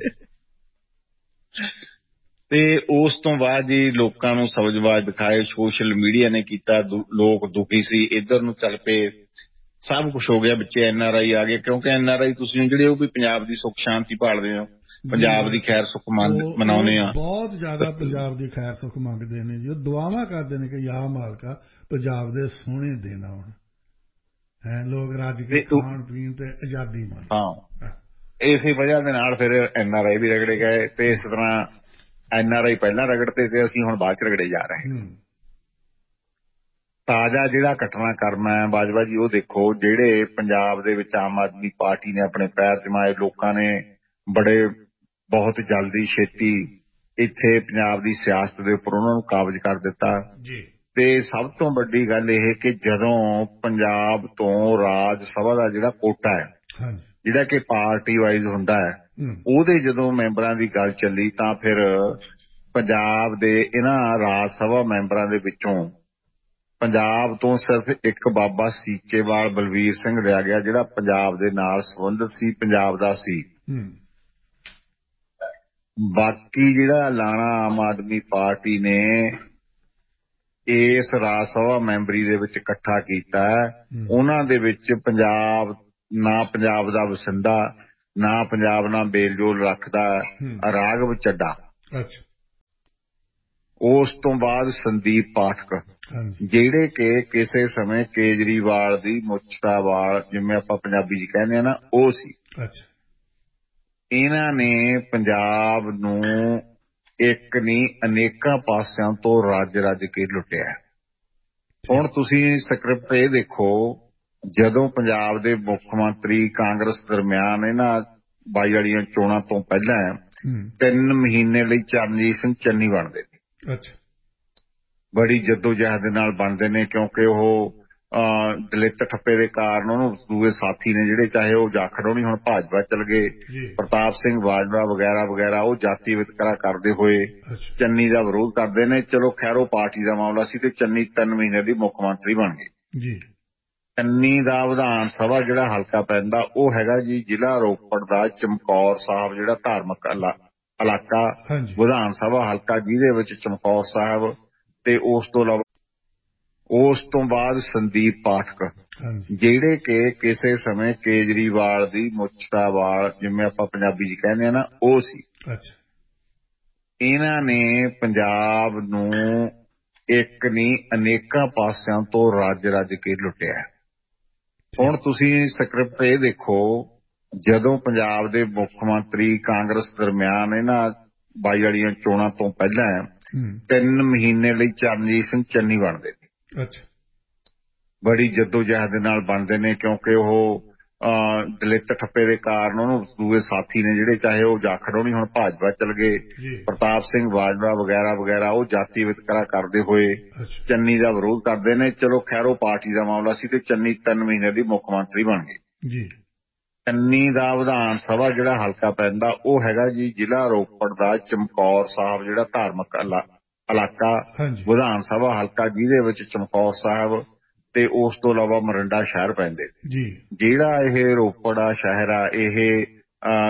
ਤੇ ਉਸ ਤੋਂ ਬਾਅਦ ਜੀ ਲੋਕਾਂ ਨੂੰ ਸਬਜ਼ਬਾਜ਼ ਦਿਖਾਏ, ਸੋਸ਼ਲ ਮੀਡੀਆ ਨੇ ਕੀਤਾ, ਲੋਕ ਦੁਖੀ ਸੀ, ਇੱਧਰ ਨੂੰ ਚੱਲ ਪਏ, ਸਭ ਕੁਛ ਹੋ ਗਿਆ। ਬੱਚੇ NRI ਆ ਗਏ, ਕਿਉਂਕਿ NRI ਤੁਸੀਂ ਜਿਹੜੇ ਉਹ ਵੀ ਪੰਜਾਬ ਦੀ ਸੁੱਖ ਸ਼ਾਂਤੀ ਭਾਲਦੇ ਹੋ, ਪੰਜਾਬ ਦੀ ਖੈਰ ਸੁੱਖ ਮਨਾਉਂਦੇ ਆ, ਬਹੁਤ ਜ਼ਿਆਦਾ ਪੰਜਾਬ ਦੀ ਖੈਰ ਸੁੱਖ ਮੰਗਦੇ ਨੇ ਜੀ। ਉਹ ਦੁਆਵਾਂ ਕਰਦੇ ਨੇ ਕਿ ਯਾ ਮਾਲਕਾ ਪੰਜਾਬ ਦੇ ਸੋਹਣੇ ਦਿਨ ਆਉਣ, ਹੈ ਲੋਕ ਰੱਜ ਕੇ ਖਾਣ ਪੀਣ ਤੇ ਆਜ਼ਾਦੀ ਮਾਣ। ਹਾਂ ਇਸੇ ਵਜ੍ਹਾ ਦੇ ਨਾਲ ਫਿਰ NRI ਵੀ ਰਗੜੇ ਗਏ ਤੇ ਇਸ ਤਰ੍ਹਾਂ NRI ਪਹਿਲਾਂ ਰਗੜਦੇ ਤੇ ਅਸੀਂ ਹੁਣ ਬਾਅਦ ਚ ਰਗੜੇ ਜਾ ਰਹੇ ਹਾਂ। ਤਾਜ਼ਾ ਜਿਹੜਾ ਘਟਨਾਕ੍ਰਮ ਹੈ ਬਾਜਵਾ ਜੀ, ਉਹ ਦੇਖੋ ਜਿਹੜੇ ਪੰਜਾਬ ਦੇ ਵਿੱਚ ਆਮ ਆਦਮੀ ਪਾਰਟੀ ਨੇ ਆਪਣੇ ਪੈਰ ਜਮਾਏ, ਲੋਕਾਂ ਨੇ ਬਹੁਤ ਜਲਦੀ ਛੇਤੀ ਇੱਥੇ ਪੰਜਾਬ ਦੀ ਸਿਆਸਤ ਦੇ ਉੱਪਰ ਉਹਨਾਂ ਨੂੰ ਕਾਬਜ਼ ਕਰ ਦਿੱਤਾ। ਤੇ ਸਭ ਤੋਂ ਵੱਡੀ ਗੱਲ ਇਹ ਕਿ ਜਦੋਂ ਪੰਜਾਬ ਤੋਂ ਰਾਜ ਸਭਾ ਦਾ ਜਿਹੜਾ ਕੋਟਾ ਹੈ, ਜਿਹੜਾ ਕਿ ਪਾਰਟੀ ਵਾਈਜ਼ ਹੁੰਦਾ ਹੈ, ਉਹਦੇ ਜਦੋਂ ਮੈਂਬਰਾਂ ਦੀ ਗੱਲ ਚੱਲੀ ਤਾਂ ਫਿਰ ਪੰਜਾਬ ਦੇ ਇਹਨਾਂ ਰਾਜ ਸਭਾ ਮੈਂਬਰਾਂ ਦੇ ਵਿੱਚੋਂ ਪੰਜਾਬ ਤੋਂ ਸਿਰਫ ਇੱਕ ਬਾਬਾ ਸੀਚੇਵਾਲ ਬਲਵੀਰ ਸਿੰਘ ਲਿਆ ਗਿਆ, ਜਿਹੜਾ ਪੰਜਾਬ ਦੇ ਨਾਲ ਸੰਬੰਧਿਤ ਸੀ, ਪੰਜਾਬ ਦਾ ਸੀ। ਬਾਕੀ ਜਿਹੜਾ ਐਲਾਨਾ ਆਮ ਆਦਮੀ ਪਾਰਟੀ ਨੇ ਇਸ ਰਾਜ ਸਭਾ ਮੈਂਬਰੀ ਦੇ ਵਿੱਚ ਇਕੱਠਾ ਕੀਤਾ, ਉਹਨਾਂ ਦੇ ਵਿੱਚ ਪੰਜਾਬ ਦਾ ਵਸਿੰਦਾ, ਨਾ ਪੰਜਾਬ ਨਾਲ ਮੇਲ ਜੋਲ ਰੱਖਦਾ ਰਾਘਵ ਚੱਡਾ, ਉਸ ਤੋਂ ਬਾਅਦ ਸੰਦੀਪ ਪਾਠਕ, ਜਿਹੜੇ ਕਿ ਕਿਸੇ ਸਮੇਂ ਕੇਜਰੀਵਾਲ ਦੀ ਮੁੱਛ ਦਾ ਵਾਲ, ਜਿਵੇਂ ਆਪਾਂ ਪੰਜਾਬੀ 'ਚ ਕਹਿੰਦੇ ਆ ਨਾ, ਉਹ ਸੀ। ਇਹਨਾਂ ਨੇ ਪੰਜਾਬ ਨੂੰ ਇੱਕ ਨਹੀਂ ਅਨੇਕਾਂ ਪਾਸਿਆਂ ਤੋਂ ਰੱਜ ਕੇ ਲੁੱਟਿਆ। ਹੁਣ ਤੁਸੀਂ ਸਕ੍ਰਿਪਟ ਇਹ ਦੇਖੋ, ਜਦੋਂ ਪੰਜਾਬ ਦੇ ਮੁੱਖ ਮੰਤਰੀ ਕਾਂਗਰਸ ਦਰਮਿਆਨ ਇਹਨਾਂ 22 ਵਾਲੀਆਂ ਚੋਣਾਂ ਤੋਂ ਪਹਿਲਾਂ 3 ਮਹੀਨੇ ਲਈ ਚਰਨਜੀਤ ਸਿੰਘ ਚੰਨੀ ਬਣਦੇ ਨੇ। ਬੜੀ ਜੱਦੋ-ਜਹਿਦ ਦੇ ਨਾਲ ਬਣਦੇ ਨੇ, ਕਿਉਂਕਿ ਉਹ ਦਲਿਤ ਠੱਪੇ ਦੇ ਕਾਰਨ ਉਹਨੂੰ ਦੂਏ ਸਾਥੀ ਨੇ ਜਿਹੜੇ, ਚਾਹੇ ਉਹ ਜਾਖੜੋਣੀ ਹੁਣ ਭਾਜਪਾ ਚਲ ਗਏ, ਪ੍ਰਤਾਪ ਸਿੰਘ ਬਾਜਵਾ ਵਗੈਰਾ ਵਗੈਰਾ, ਉਹ ਜਾਤੀ ਵਿਤਕਰਾ ਕਰਦੇ ਹੋਏ ਚੰਨੀ ਦਾ ਵਿਰੋਧ ਕਰਦੇ ਨੇ। ਚਲੋ ਖੈਰ ਉਹ ਪਾਰਟੀ ਦਾ ਮਾਮਲਾ ਸੀ ਤੇ ਚੰਨੀ 3 ਮਹੀਨੇ ਦੀ ਮੁੱਖ ਮੰਤਰੀ ਬਣ ਗਏ। ਚੰਨੀ ਦਾ ਵਿਧਾਨ ਸਭਾ ਜਿਹੜਾ ਹਲਕਾ ਪੈਂਦਾ ਉਹ ਹੈਗਾ ਜੀ ਜ਼ਿਲ੍ਹਾ ਰੋਪੜ ਦਾ ਚਮਕੌਰ ਸਾਹਿਬ, ਜਿਹੜਾ ਧਾਰਮਿਕ ਇਲਾਕਾ ਵਿਧਾਨ ਸਭਾ ਹਲਕਾ, ਜਿਹਦੇ ਵਿੱਚ ਚਮਕੌਰ ਸਾਹਿਬ ਤੇ ਉਸ ਤੋਂ ਇਲਾਵਾ ਉਸ ਤੋਂ ਬਾਅਦ ਸੰਦੀਪ ਪਾਠਕ, ਜਿਹੜੇ ਕਿ ਕਿਸੇ ਸਮੇਂ ਕੇਜਰੀਵਾਲ ਦੀ ਮੁੱਛ ਦਾ ਵਾਲ, ਜਿਵੇਂ ਆਪਾਂ ਪੰਜਾਬੀ 'ਚ ਕਹਿੰਦੇ ਆ ਨਾ, ਉਹ ਸੀ। ਇਹਨਾਂ ਨੇ ਪੰਜਾਬ ਨੂੰ ਇੱਕ ਨਹੀਂ ਅਨੇਕਾਂ ਪਾਸਿਆਂ ਤੋਂ ਰੱਜ ਕੇ ਲੁੱਟਿਆ। ਹੁਣ ਤੁਸੀਂ ਸਕ੍ਰਿਪਟ ਇਹ ਦੇਖੋ, ਜਦੋਂ ਪੰਜਾਬ ਦੇ ਮੁੱਖ ਮੰਤਰੀ ਕਾਂਗਰਸ ਦਰਮਿਆਨ ਇਹਨਾਂ 22 ਵਾਲੀਆਂ ਚੋਣਾਂ ਤੋਂ ਪਹਿਲਾਂ 3 ਮਹੀਨੇ ਲਈ ਚਰਨਜੀਤ ਸਿੰਘ ਚੰਨੀ ਬਣਦੇ ਨੇ। ਬੜੀ ਜੱਦੋ-ਜਹਿਦ ਦੇ ਨਾਲ ਬਣਦੇ ਨੇ, ਕਿਉਂਕਿ ਉਹ ਦਲਿਤ ਠੱਪੇ ਦੇ ਕਾਰਨ ਉਹਨੂੰ ਦੂਏ ਸਾਥੀ ਨੇ ਜਿਹੜੇ, ਚਾਹੇ ਉਹ ਜਾਖੜੋਣੀ ਹੁਣ ਭਾਜਪਾ ਚਲ ਗਏ, ਪ੍ਰਤਾਪ ਸਿੰਘ ਬਾਜਵਾ ਵਗੈਰਾ ਵਗੈਰਾ, ਉਹ ਜਾਤੀ ਵਿਤਕਰਾ ਕਰਦੇ ਹੋਏ ਚੰਨੀ ਦਾ ਵਿਰੋਧ ਕਰਦੇ ਨੇ। ਚਲੋ ਖੈਰ ਉਹ ਪਾਰਟੀ ਦਾ ਮਾਮਲਾ ਸੀ ਤੇ ਚੰਨੀ 3 ਮਹੀਨੇ ਦੀ ਮੁੱਖ ਮੰਤਰੀ ਬਣ ਗਏ। ਚੰਨੀ ਦਾ ਵਿਧਾਨ ਸਭਾ ਜਿਹੜਾ ਹਲਕਾ ਪੈਂਦਾ ਉਹ ਹੈਗਾ ਜੀ ਜ਼ਿਲ੍ਹਾ ਰੋਪੜ ਦਾ ਚਮਕੌਰ ਸਾਹਿਬ, ਜਿਹੜਾ ਧਾਰਮਿਕ ਇਲਾਕਾ ਵਿਧਾਨ ਸਭਾ ਹਲਕਾ, ਜਿਹਦੇ ਵਿੱਚ ਚਮਕੌਰ ਸਾਹਿਬ ਤੇ ਉਸ ਤੋਂ ਇਲਾਵਾ ਮੋਰਿੰਡਾ ਸ਼ਹਿਰ ਪੈਂਦੇ। ਜਿਹੜਾ ਇਹ ਰੋਪੜ ਆ ਸ਼ਹਿਰ ਆ, ਇਹ